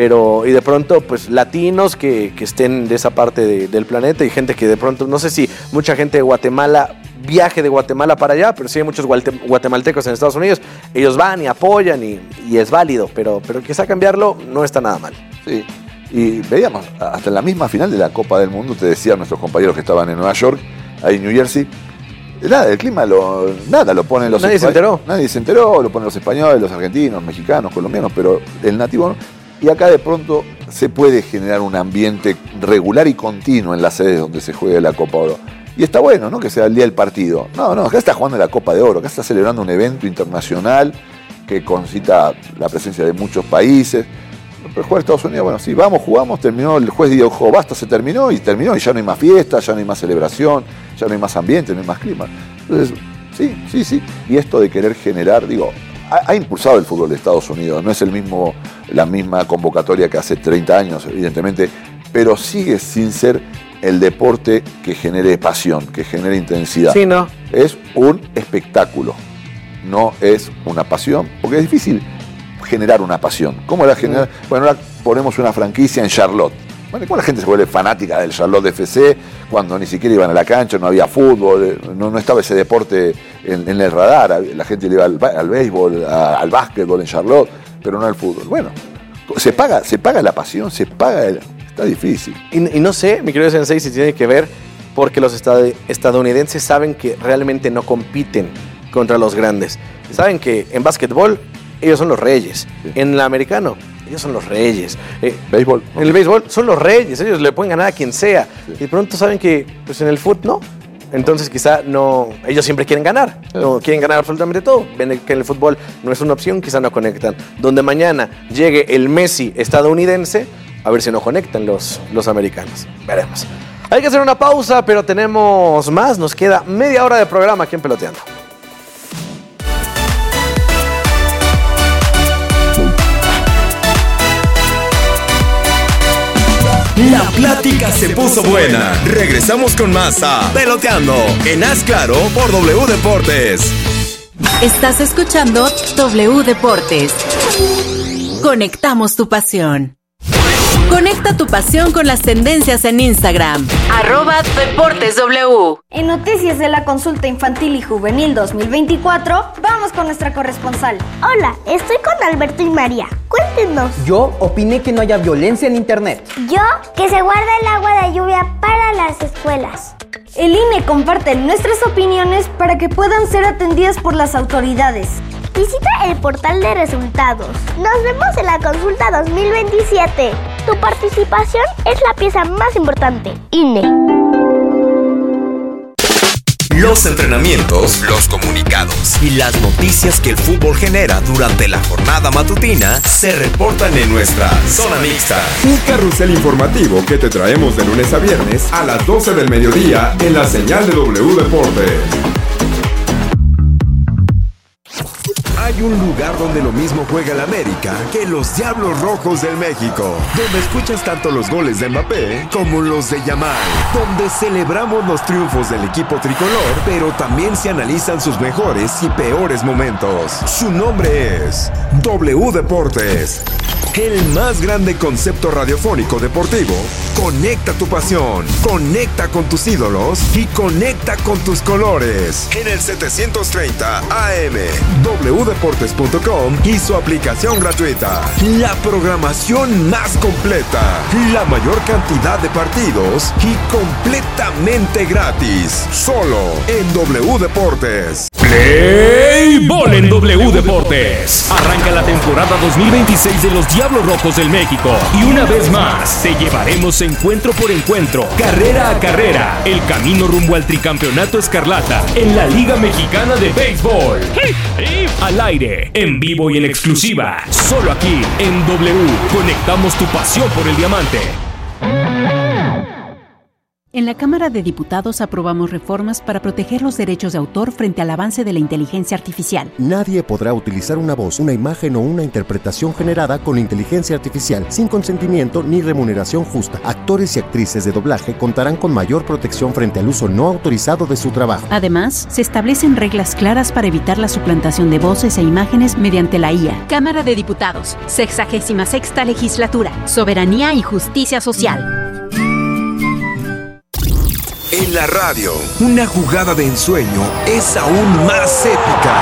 y de pronto pues latinos que estén de esa parte del planeta, y gente que de pronto, no sé si mucha gente de Guatemala viaje de Guatemala para allá, pero sí hay muchos guatemaltecos en Estados Unidos. Ellos van y apoyan y es válido, pero quizá cambiarlo no está nada mal. Sí. Y veíamos, hasta en la misma final de la Copa del Mundo, te decían nuestros compañeros que estaban en Nueva York, ahí en New Jersey, nada, el clima lo ponen los españoles. Nadie se enteró. Nadie se enteró, lo ponen los españoles, los argentinos, mexicanos, colombianos, pero el nativo no. Y acá de pronto se puede generar un ambiente regular y continuo en las sedes donde se juega la Copa Oro. Y está bueno, ¿no?, que sea el día del partido. No, acá está jugando la Copa de Oro, acá está celebrando un evento internacional que concita la presencia de muchos países. Pero juega Estados Unidos, bueno, sí, jugamos, terminó, el juez dijo, basta, se terminó, y ya no hay más fiesta, ya no hay más celebración, ya no hay más ambiente, no hay más clima. Entonces, sí. Y esto de querer generar, digo, ha impulsado el fútbol de Estados Unidos, no es la misma convocatoria que hace 30 años, evidentemente, pero sigue sin ser el deporte que genere pasión, que genere intensidad. Sí, ¿no? Es un espectáculo, no es una pasión, porque es difícil generar una pasión. ¿Cómo la generar? Bueno, ahora ponemos una franquicia en Charlotte. Bueno, ¿cómo la gente se vuelve fanática del Charlotte FC cuando ni siquiera iban a la cancha, no había fútbol, no estaba ese deporte en el radar? La gente le iba al béisbol, al básquetbol en Charlotte, pero no al fútbol. Bueno, se paga la pasión, está difícil. Y no sé, mi querido Sensei, si tiene que ver porque los estadounidenses saben que realmente no compiten contra los grandes. Saben que en básquetbol ellos son los reyes. Sí. En el americano, ellos son los reyes. Béisbol. En el béisbol son los reyes, ellos le pueden ganar a quien sea. Sí. Y de pronto saben que pues en el fútbol no. Entonces quizá no, ellos siempre quieren ganar, no quieren ganar absolutamente todo. Ven que en el fútbol no es una opción, quizá no conectan. Donde mañana llegue el Messi estadounidense, a ver si no conectan los americanos. Veremos. Hay que hacer una pausa, pero tenemos más. Nos queda media hora de programa aquí en Peloteando. La plática se puso buena. Regresamos con más a Peloteando en Haz Claro por W Deportes. Estás escuchando W Deportes. Conectamos tu pasión. Conecta tu pasión con las tendencias en Instagram. @DeportesW. En noticias de la consulta infantil y juvenil 2024, vamos con nuestra corresponsal. Hola, estoy con Alberto y María. Cuéntenos. Yo opiné que no haya violencia en internet. Yo, que se guarda el agua de lluvia para las escuelas. El INE comparte nuestras opiniones para que puedan ser atendidas por las autoridades. Visita el portal de resultados. Nos vemos en la consulta 2027. Tu participación es la pieza más importante. INE. Los entrenamientos, los comunicados y las noticias que el fútbol genera durante la jornada matutina se reportan en nuestra Zona Mixta. Un carrusel informativo que te traemos de lunes a viernes a las 12 del mediodía en la señal de W Deportes. hay un lugar donde lo mismo juega el América que los Diablos Rojos del México, donde escuchas tanto los goles de Mbappé como los de Yamal, donde celebramos los triunfos del equipo tricolor, pero también se analizan sus mejores y peores momentos. Su nombre es W Deportes, el más grande concepto radiofónico deportivo. Conecta tu pasión, conecta con tus ídolos y conecta con tus colores. En el 730 AM, wdeportes.com y su aplicación gratuita. La programación más completa, la mayor cantidad de partidos y completamente gratis. Solo en W Deportes. Play Ball en W Deportes. Arranca la temporada 2026 de los Diablos Rojos del México. Y una vez más, te llevaremos encuentro por encuentro, carrera a carrera, el camino rumbo al tricampeonato escarlata en la Liga Mexicana de Béisbol. Al aire, en vivo y en exclusiva, solo aquí en W. Conectamos tu pasión por el diamante. En la Cámara de Diputados aprobamos reformas para proteger los derechos de autor frente al avance de la inteligencia artificial. Nadie podrá utilizar una voz, una imagen o una interpretación generada con inteligencia artificial sin consentimiento ni remuneración justa. Actores y actrices de doblaje contarán con mayor protección frente al uso no autorizado de su trabajo. Además, se establecen reglas claras para evitar la suplantación de voces e imágenes mediante la IA. Cámara de Diputados, 66ª Legislatura, Soberanía y Justicia Social. En la radio, una jugada de ensueño es aún más épica.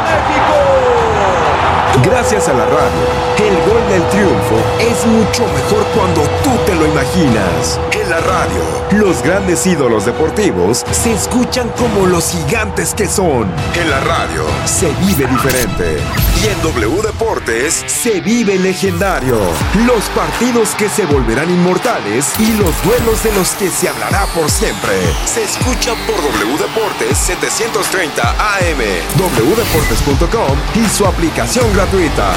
Gracias a la radio, el gol del triunfo es mucho mejor cuando tú te lo imaginas. En la radio, los grandes ídolos deportivos se escuchan como los gigantes que son. En la radio, se vive diferente. Y en W Deportes, se vive legendario. Los partidos que se volverán inmortales y los duelos de los que se hablará por siempre. Se escuchan por W Deportes 730 AM, wdeportes.com y su aplicación gratuita.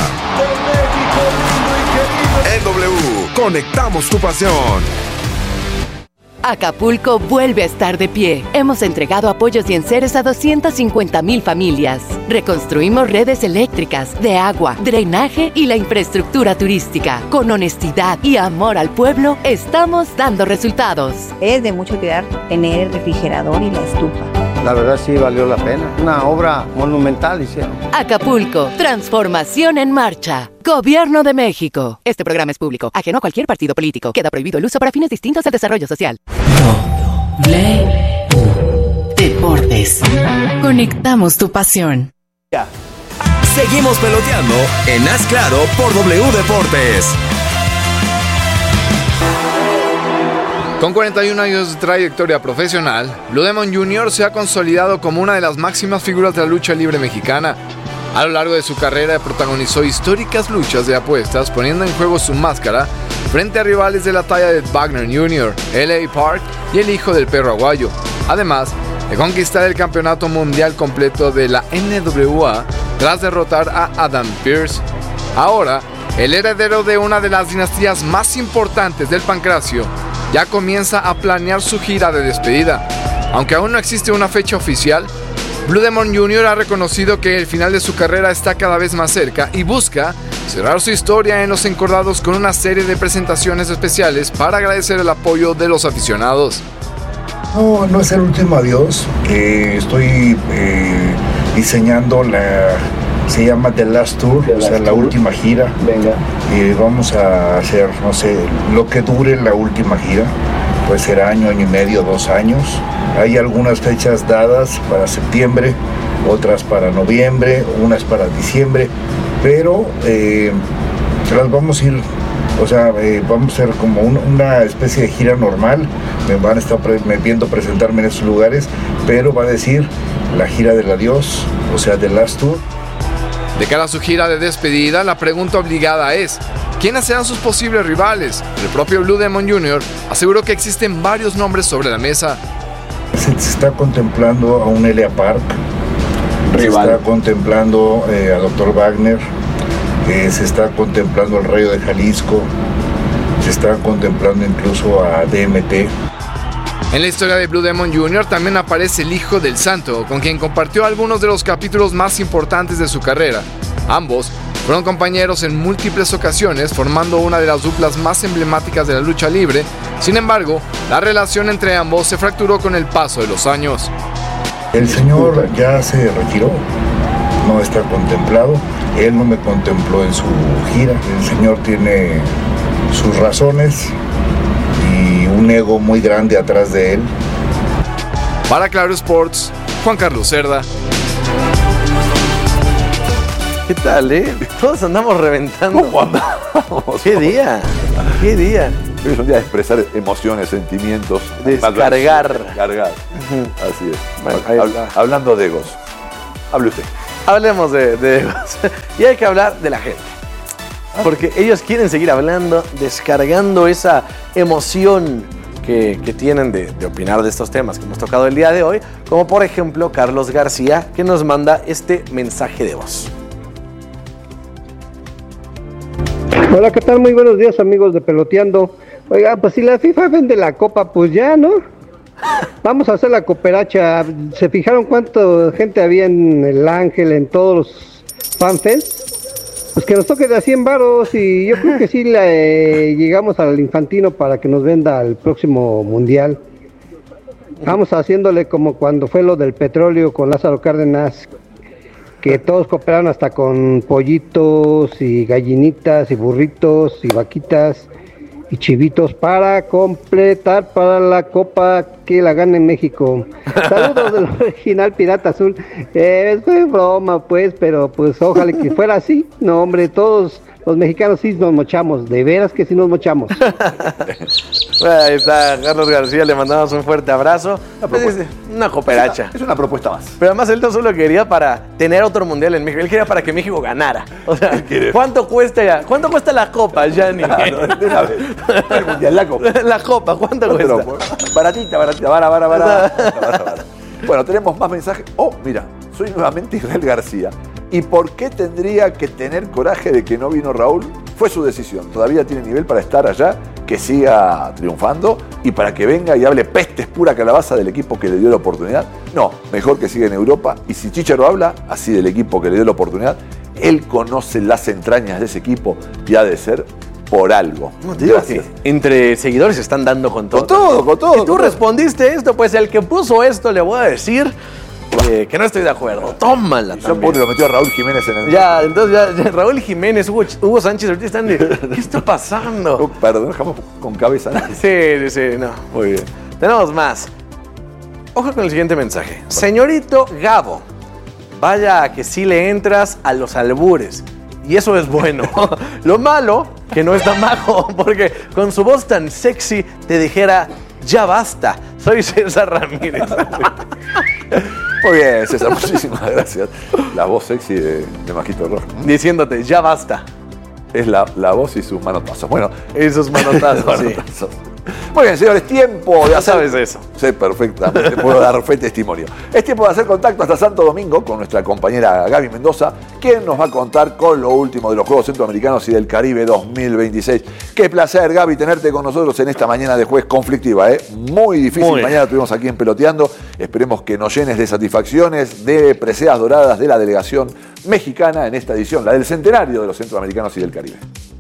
En W, conectamos tu pasión. Acapulco vuelve a estar de pie. Hemos entregado apoyos y enseres a 250,000 familias. Reconstruimos redes eléctricas, de agua, drenaje y la infraestructura turística. Con honestidad y amor al pueblo, estamos dando resultados. Es de mucha utilidad tener el refrigerador y la estufa. La verdad sí valió la pena. Una obra monumental hicieron. Acapulco, transformación en marcha. Gobierno de México. Este programa es público, ajeno a cualquier partido político. Queda prohibido el uso para fines distintos al desarrollo social. Deportes. Conectamos tu pasión. Seguimos peloteando en Haz Claro por W Deportes. Con 41 años de trayectoria profesional, Blue Demon Jr. se ha consolidado como una de las máximas figuras de la lucha libre mexicana. A lo largo de su carrera protagonizó históricas luchas de apuestas, poniendo en juego su máscara frente a rivales de la talla de Wagner Jr., L.A. Park y el hijo del perro aguayo. Además de conquistar el campeonato mundial completo de la NWA tras derrotar a Adam Pearce. Ahora, el heredero de una de las dinastías más importantes del pancracio ya comienza a planear su gira de despedida. Aunque aún no existe una fecha oficial, Blue Demon Jr. ha reconocido que el final de su carrera está cada vez más cerca y busca cerrar su historia en los encordados con una serie de presentaciones especiales para agradecer el apoyo de los aficionados. No es el último adiós. Estoy diseñando se llama The Last Tour, o sea, la última gira. Venga. Vamos a hacer, no sé, lo que dure la última gira. Pues será año y medio, 2 años. Hay algunas fechas dadas para septiembre, otras para noviembre, unas para diciembre, pero las vamos a ir, o sea, vamos a hacer como una especie de gira normal. Me van a estar viendo presentarme en esos lugares, pero va a decir la gira del adiós, o sea, The Last Tour. De cara a su gira de despedida, la pregunta obligada es: ¿quiénes serán sus posibles rivales? El propio Blue Demon Jr. aseguró que existen varios nombres sobre la mesa. Se está contemplando a un L.A. Park, rival. Se está contemplando a Dr. Wagner, se está contemplando al Rayo de Jalisco, se está contemplando incluso a DMT. En la historia de Blue Demon Jr. también aparece el hijo del Santo, con quien compartió algunos de los capítulos más importantes de su carrera. Ambos fueron compañeros en múltiples ocasiones, formando una de las duplas más emblemáticas de la lucha libre. Sin embargo, la relación entre ambos se fracturó con el paso de los años. El señor ya se retiró, no está contemplado, él no me contempló en su gira. El señor tiene sus razones y un ego muy grande atrás de él. Para Claro Sports, Juan Carlos Cerda. ¿Qué tal, Todos andamos reventando. ¿Cómo andamos? ¿Qué día? ¿Qué día? Es un día de expresar emociones, sentimientos. Descargar. Así es. Bueno, hablando de egos. Hable usted. Hablemos de egos. Y hay que hablar de la gente. Porque ellos quieren seguir hablando, descargando esa emoción que tienen de opinar de estos temas que hemos tocado el día de hoy. Como por ejemplo Carlos García, que nos manda este mensaje de voz. Hola, ¿qué tal? Muy buenos días, amigos de Peloteando. Oiga, pues si la FIFA vende la copa, pues ya, ¿no? Vamos a hacer la cooperacha. ¿Se fijaron cuánta gente había en el Ángel, en todos los fanfests? Pues que nos toque de a 100 varos y yo creo que sí llegamos al Infantino para que nos venda el próximo mundial. Vamos haciéndole como cuando fue lo del petróleo con Lázaro Cárdenas, que todos cooperaron hasta con pollitos y gallinitas y burritos y vaquitas y chivitos para completar para la copa que la gane México. Saludos del original Pirata Azul. Fue broma pues, pero pues ojalá que fuera así. No hombre, todos los mexicanos sí nos mochamos, de veras que sí nos mochamos. Bueno, ahí está Carlos García, le mandamos un fuerte abrazo. Una cooperacha. Es una propuesta más. Pero además él no solo quería para tener otro mundial en México, él quería para que México ganara. O sea, ¿cuánto cuesta la copa, Gianni? De una vez. El mundial, la copa. La copa, ¿cuánto cuesta? Baratita, bara. Bueno, tenemos más mensajes. Oh, mira, soy nuevamente Israel García. ¿Y por qué tendría que tener coraje de que no vino Raúl? Fue su decisión. Todavía tiene nivel para estar allá, que siga triunfando y para que venga y hable pestes pura calabaza del equipo que le dio la oportunidad. No, mejor que siga en Europa. Y si Chicharo habla así del equipo que le dio la oportunidad, él conoce las entrañas de ese equipo y ha de ser por algo. No, te digo que entre seguidores se están dando con todo. Con todo. Y tú respondiste esto, pues el que puso esto le voy a decir que no estoy de acuerdo. Tómala. Yo lo metió a Raúl Jiménez en el... Ya, entonces ya Raúl Jiménez, Hugo Sánchez ahorita están de... ¿Qué está pasando? Perdón, dejamos con cabeza. Sí, no. Muy bien. Tenemos más. Ojo con el siguiente mensaje. Señorito Gabo, vaya que sí le entras a los albures. Y eso es bueno. Lo malo, que no es tan majo, porque con su voz tan sexy te dijera, ya basta. Soy César Ramírez. Muy bien, César, muchísimas gracias. La voz sexy de Majito Rojo. Diciéndote, ya basta. Es la voz y sus manotazos. Bueno, esos manotazos, sí. Muy bien, señores, tiempo de hacer... ¿Sabes eso? Sí, perfectamente, puedo dar fe y testimonio. Es tiempo de hacer contacto hasta Santo Domingo con nuestra compañera Gaby Mendoza, quien nos va a contar con lo último de los Juegos Centroamericanos y del Caribe 2026. Qué placer, Gaby, tenerte con nosotros en esta mañana de jueves conflictiva, ¿eh? Muy difícil. Mañana estuvimos aquí en Peloteando. Esperemos que nos llenes de satisfacciones, de preseas doradas de la delegación mexicana en esta edición, la del centenario de los Centroamericanos y del Caribe.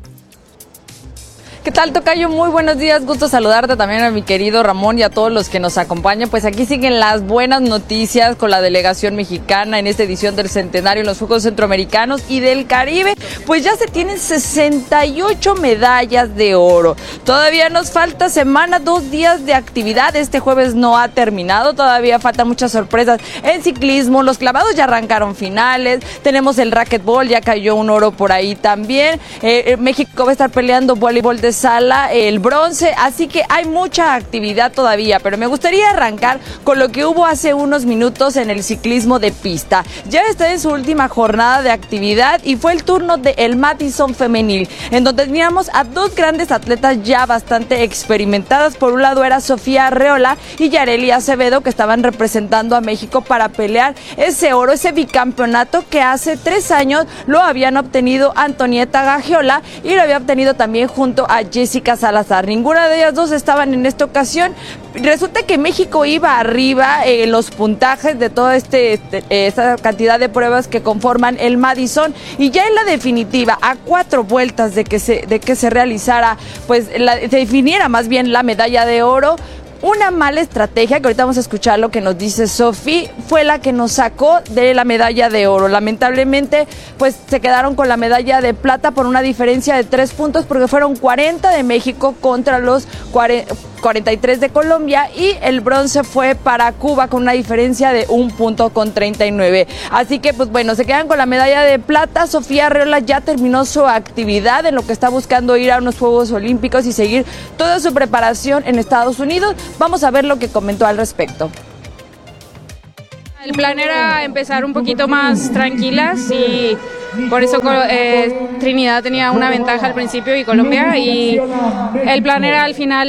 ¿Qué tal, tocayo? Muy buenos días, gusto saludarte también a mi querido Ramón y a todos los que nos acompañan. Pues aquí siguen las buenas noticias con la delegación mexicana en esta edición del centenario en los Juegos Centroamericanos y del Caribe. Pues ya se tienen 68 medallas de oro. Todavía nos falta semana, 2 días de actividad. Este jueves no ha terminado, todavía faltan muchas sorpresas en ciclismo. Los clavados ya arrancaron finales, tenemos el racquetball, ya cayó un oro por ahí también. México va a estar peleando voleibol de sala, el bronce, así que hay mucha actividad todavía, pero me gustaría arrancar con lo que hubo hace unos minutos en el ciclismo de pista. Ya está en su última jornada de actividad y fue el turno del Madison femenil, en donde teníamos a 2 grandes atletas ya bastante experimentadas. Por un lado era Sofía Arreola y Yareli Acevedo, que estaban representando a México para pelear ese oro, ese bicampeonato que hace 3 años lo habían obtenido Antonieta Gagiola y lo había obtenido también junto a Jessica Salazar. Ninguna de ellas dos estaban en esta ocasión. Resulta que México iba arriba en los puntajes de toda esta cantidad de pruebas que conforman el Madison, y ya en la definitiva, a 4 vueltas de que se realizara, pues se definiera más bien la medalla de oro, una mala estrategia, que ahorita vamos a escuchar lo que nos dice Sofi, fue la que nos sacó de la medalla de oro. Lamentablemente, pues se quedaron con la medalla de plata por una diferencia de 3 puntos, porque fueron 40 de México contra los 43 de Colombia, y el bronce fue para Cuba con una diferencia de 1 punto con 39. Así que, pues bueno, se quedan con la medalla de plata. Sofía Arreola ya terminó su actividad en lo que está buscando ir a unos Juegos Olímpicos y seguir toda su preparación en Estados Unidos. Vamos a ver lo que comentó al respecto. El plan era empezar un poquito más tranquilas y por eso Trinidad tenía una ventaja al principio y Colombia, y el plan era al final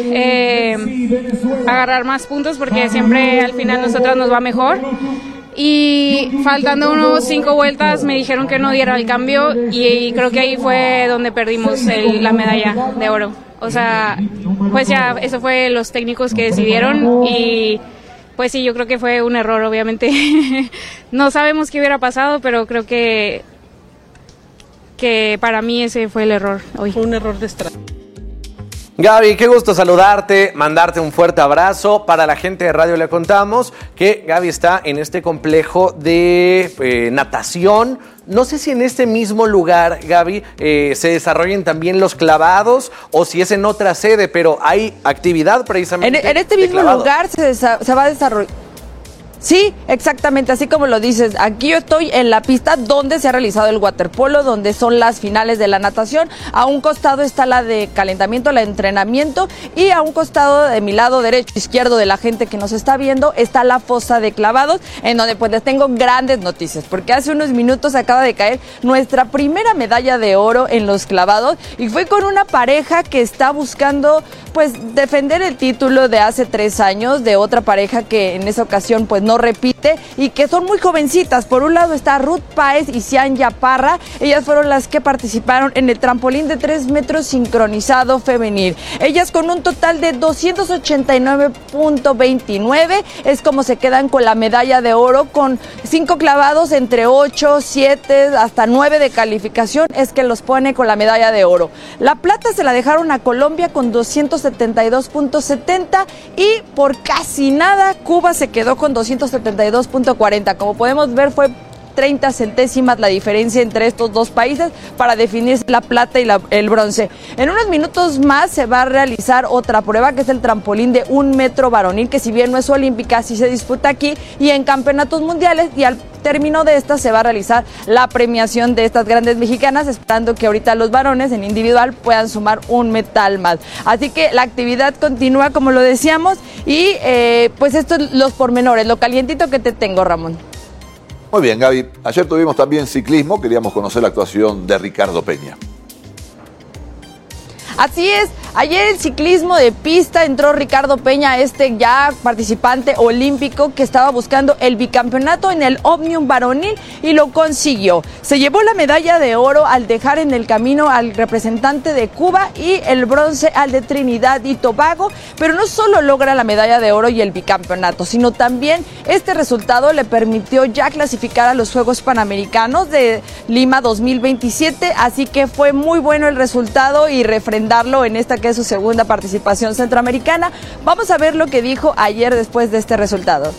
agarrar más puntos, porque siempre al final nosotras nos va mejor. Y faltando unos 5 vueltas me dijeron que no diera el cambio, y creo que ahí fue donde perdimos la medalla de oro. O sea, pues ya eso fue los técnicos que decidieron, y pues sí, yo creo que fue un error, obviamente. No sabemos qué hubiera pasado, pero creo que para mí ese fue el error hoy. Fue un error de estrategia. Gaby, qué gusto saludarte, mandarte un fuerte abrazo. Para la gente de radio le contamos que Gaby está en este complejo de natación. No sé si en este mismo lugar, Gaby, se desarrollen también los clavados o si es en otra sede, pero hay actividad precisamente. En este mismo lugar se va a desarrollar. Sí, exactamente, así como lo dices. Aquí yo estoy en la pista donde se ha realizado el waterpolo, donde son las finales de la natación. A un costado está la de calentamiento, la de entrenamiento, y a un costado de mi lado derecho, izquierdo de la gente que nos está viendo, está la fosa de clavados, en donde pues les tengo grandes noticias, porque hace unos minutos acaba de caer nuestra primera medalla de oro en los clavados, y fue con una pareja que está buscando pues defender el título de hace 3 años, de otra pareja que en esa ocasión pues no repite, y que son muy jovencitas. Por un lado está Ruth Páez y Cianya Parra. Ellas fueron las que participaron en el trampolín de 3 metros sincronizado femenil. Ellas con un total de 289.29 es como se quedan con la medalla de oro, con 5 clavados entre 8, 7 hasta 9 de calificación, es que los pone con la medalla de oro. La plata se la dejaron a Colombia con 272.70, y por casi nada Cuba se quedó con 272.40. Como podemos ver, fue 30 centésimas la diferencia entre estos dos países para definirse la plata y el bronce. En unos minutos más se va a realizar otra prueba, que es el trampolín de 1 metro varonil, que si bien no es olímpica, sí se disputa aquí y en campeonatos mundiales, y al término de esta se va a realizar la premiación de estas grandes mexicanas, esperando que ahorita los varones en individual puedan sumar un metal más. Así que la actividad continúa, como lo decíamos, y pues estos los pormenores, lo calientito que te tengo, Ramón. Muy bien, Gaby. Ayer tuvimos también ciclismo, queríamos conocer la actuación de Ricardo Peña. Así es, ayer el ciclismo de pista entró Ricardo Peña, ya participante olímpico que estaba buscando el bicampeonato en el Omnium varonil, y lo consiguió. Se llevó la medalla de oro al dejar en el camino al representante de Cuba y el bronce al de Trinidad y Tobago, pero no solo logra la medalla de oro y el bicampeonato, sino también este resultado le permitió ya clasificar a los Juegos Panamericanos de Lima 2027, así que fue muy bueno el resultado y refrendarlo en esta que es su segunda participación centroamericana. Vamos a ver lo que dijo ayer después de este resultado.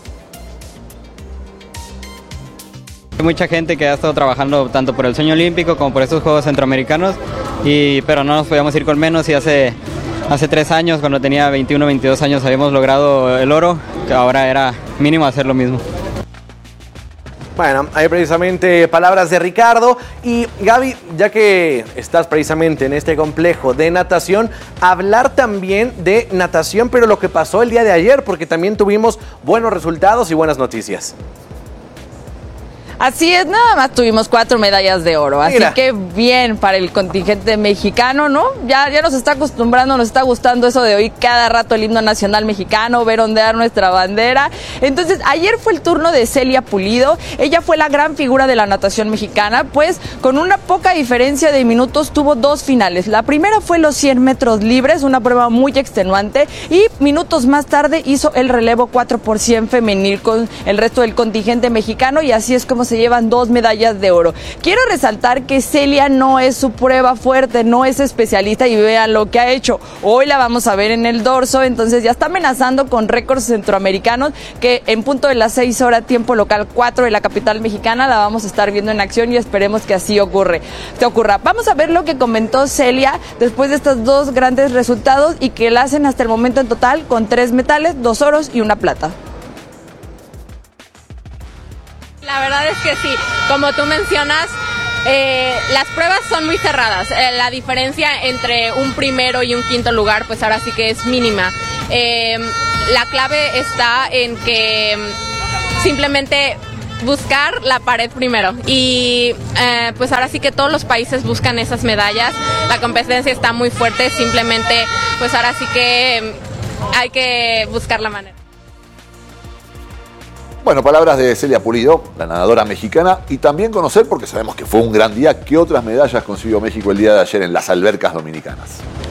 Hay mucha gente que ha estado trabajando tanto por el sueño olímpico como por estos Juegos Centroamericanos, pero no nos podíamos ir con menos, y hace 3 años, cuando tenía 21, 22 años, habíamos logrado el oro, que ahora era mínimo hacer lo mismo. Bueno, hay precisamente palabras de Ricardo. Y Gaby, ya que estás precisamente en este complejo de natación, hablar también de natación, pero lo que pasó el día de ayer, porque también tuvimos buenos resultados y buenas noticias. Así es, nada más tuvimos 4 medallas de oro, así que bien para el contingente mexicano, ¿no? Ya nos está acostumbrando, nos está gustando eso de oír cada rato el himno nacional mexicano, ver ondear nuestra bandera. Entonces, ayer fue el turno de Celia Pulido, ella fue la gran figura de la natación mexicana, pues con una poca diferencia de minutos tuvo 2 finales. La primera fue los 100 metros libres, una prueba muy extenuante, y minutos más tarde hizo el relevo 4x100 femenil con el resto del contingente mexicano, y así es como se llevan 2 medallas de oro. Quiero resaltar que Celia no es su prueba fuerte, no es especialista, y vean lo que ha hecho. Hoy la vamos a ver en el dorso, entonces ya está amenazando con récords centroamericanos, que en punto de las 6 horas tiempo local 4 de la capital mexicana la vamos a estar viendo en acción, y esperemos que así ocurra. Vamos a ver lo que comentó Celia después de estos 2 grandes resultados, y que la hacen hasta el momento en total con 3 metales, 2 oros y 1 plata. La verdad es que sí, como tú mencionas, las pruebas son muy cerradas. La diferencia entre un primero y un quinto lugar, pues ahora sí que es mínima. La clave está en que simplemente buscar la pared primero, y pues ahora sí que todos los países buscan esas medallas. La competencia está muy fuerte, simplemente pues ahora sí que hay que buscar la manera. Bueno, palabras de Celia Pulido, la nadadora mexicana, y también conocer, porque sabemos que fue un gran día, qué otras medallas consiguió México el día de ayer en las albercas dominicanas.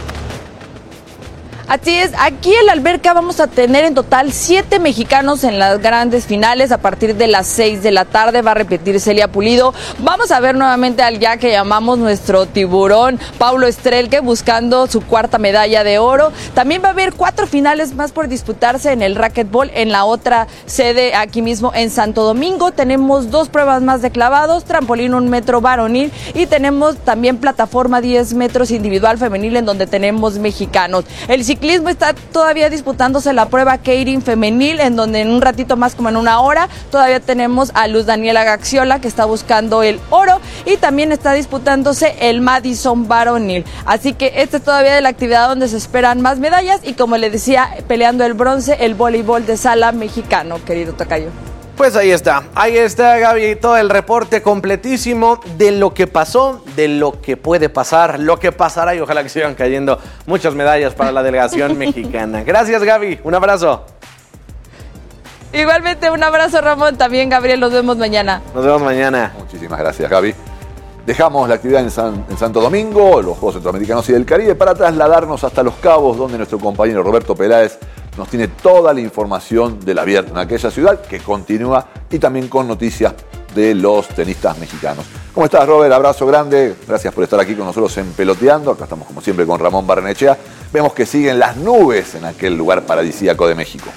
Así es, aquí en la alberca vamos a tener en total 7 mexicanos en las grandes finales. A partir de las 6 de la tarde va a repetir Celia Pulido. Vamos a ver nuevamente al ya que llamamos nuestro tiburón, Paulo Strelke, buscando su 4ª medalla de oro. También va a haber 4 finales más por disputarse en el racquetball en la otra sede aquí mismo en Santo Domingo. Tenemos 2 pruebas más de clavados, trampolín 1 metro varonil, y tenemos también plataforma 10 metros individual femenil, en donde tenemos mexicanos. El ciclismo está todavía disputándose la prueba Keirin femenil, en donde en un ratito más, como en 1 hora, todavía tenemos a Luz Daniela Gaxiola, que está buscando el oro, y también está disputándose el Madison varonil. Así que esta es todavía de la actividad donde se esperan más medallas, y como le decía, peleando el bronce, el voleibol de sala mexicano, querido tocayo. Pues ahí está, Gaby, todo el reporte completísimo de lo que pasó, de lo que puede pasar, lo que pasará, y ojalá que sigan cayendo muchas medallas para la delegación mexicana. Gracias, Gaby, un abrazo. Igualmente, un abrazo, Ramón, también Gabriel, nos vemos mañana. Nos vemos mañana. Muchísimas gracias, Gaby. Dejamos la actividad en Santo Domingo, los Juegos Centroamericanos y del Caribe, para trasladarnos hasta Los Cabos, donde nuestro compañero Roberto Peláez nos tiene toda la información del abierto en aquella ciudad, que continúa, y también con noticias de los tenistas mexicanos. ¿Cómo estás, Robert? Abrazo grande. Gracias por estar aquí con nosotros en Peloteando. Acá estamos, como siempre, con Ramón Barrenechea. Vemos que siguen las nubes en aquel lugar paradisíaco de México.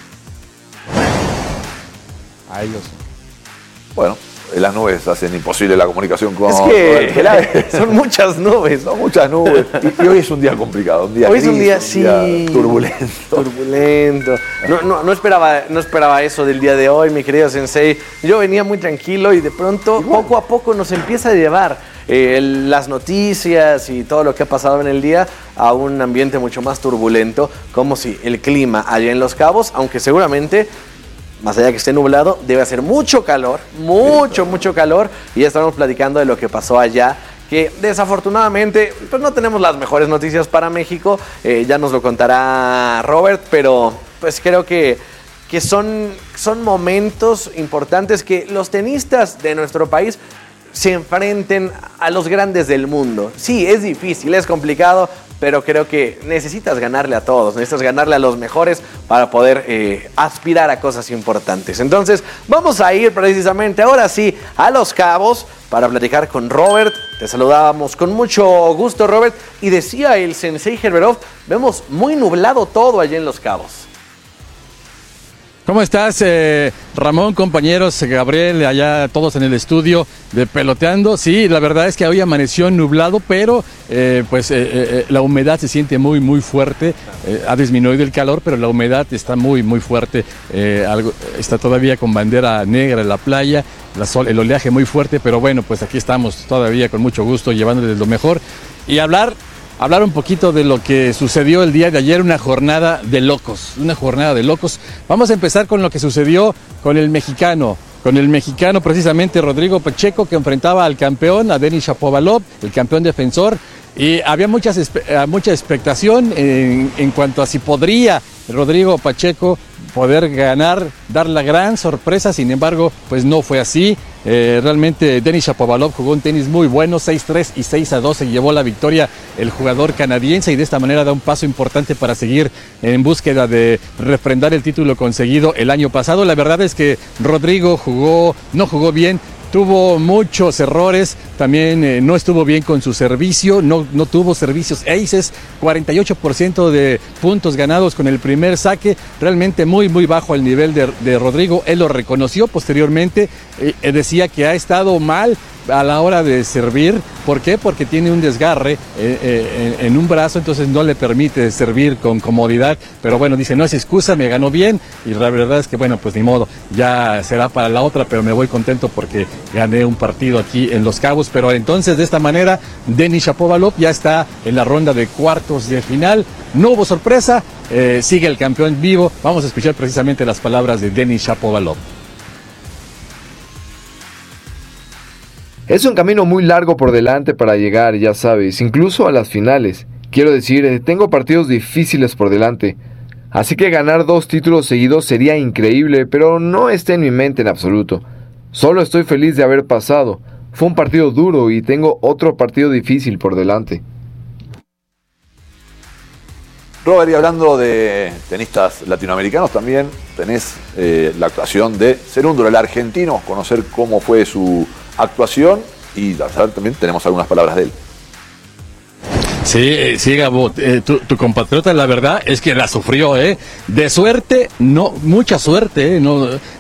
Ay, Dios. Bueno, las nubes hacen imposible la comunicación con... Es que son muchas nubes. Son muchas nubes. Y hoy es un día complicado, un día hoy gris, es un día, sí, turbulento. No esperaba eso del día de hoy, mi querido Sensei. Yo venía muy tranquilo, y de pronto, poco a poco, nos empieza a llevar las noticias y todo lo que ha pasado en el día a un ambiente mucho más turbulento, como si el clima allá en Los Cabos, aunque seguramente, más allá que esté nublado, debe hacer mucho calor, mucho calor, y ya estamos platicando de lo que pasó allá, que desafortunadamente pues no tenemos las mejores noticias para México. Ya nos lo contará Robert, pero pues creo que son momentos importantes que los tenistas de nuestro país se enfrenten a los grandes del mundo. Sí, es difícil, es complicado, pero creo que necesitas ganarle a todos, necesitas ganarle a los mejores para poder aspirar a cosas importantes. Entonces, vamos a ir precisamente ahora sí a Los Cabos para platicar con Robert. Te saludábamos con mucho gusto, Robert, y decía el Sensei Gerberov, vemos muy nublado todo allá en Los Cabos. ¿Cómo estás, Ramón, compañeros, Gabriel, allá todos en el estudio de Peloteando? Sí, la verdad es que hoy amaneció nublado, pero la humedad se siente muy fuerte. Ha disminuido el calor, pero la humedad está muy fuerte. Está todavía con bandera negra en la playa, el oleaje muy fuerte, pero bueno, pues aquí estamos todavía con mucho gusto llevándoles lo mejor. Y hablar un poquito de lo que sucedió el día de ayer, una jornada de locos. Vamos a empezar con lo que sucedió con el mexicano con el mexicano precisamente Rodrigo Pacheco, que enfrentaba al campeón, a Denis Shapovalov, el campeón defensor. Y había mucha expectación en cuanto a si podría Rodrigo Pacheco poder ganar, dar la gran sorpresa. Sin embargo, pues no fue así. Realmente Denis Shapovalov jugó un tenis muy bueno, 6-3 y 6-2, se llevó la victoria el jugador canadiense y de esta manera da un paso importante para seguir en búsqueda de refrendar el título conseguido el año pasado. La verdad es que Rodrigo no jugó bien. Tuvo muchos errores, también no estuvo bien con su servicio, no tuvo servicios aces, 48% de puntos ganados con el primer saque, realmente muy bajo el nivel de Rodrigo. Él lo reconoció posteriormente, decía que ha estado mal a la hora de servir. ¿Por qué? Porque tiene un desgarre en un brazo, entonces no le permite servir con comodidad. Pero bueno, dice, no es excusa, me ganó bien y la verdad es que bueno, pues ni modo, ya será para la otra, pero me voy contento porque gané un partido aquí en Los Cabos. Pero entonces de esta manera Denis Shapovalov ya está en la ronda de cuartos de final. No hubo sorpresa, sigue el campeón vivo. Vamos a escuchar precisamente las palabras de Denis Shapovalov. Es un camino muy largo por delante para llegar, ya sabes, incluso a las finales. Quiero decir, tengo partidos difíciles por delante. Así que ganar 2 títulos seguidos sería increíble, pero no está en mi mente en absoluto. Solo estoy feliz de haber pasado. Fue un partido duro y tengo otro partido difícil por delante. Robert, y hablando de tenistas latinoamericanos, también tenés la actuación de Cerúndolo, el argentino, conocer cómo fue su actuación y también tenemos algunas palabras de él. Sí, Gabo, tu compatriota la verdad es que la sufrió, de suerte, no, mucha suerte, no,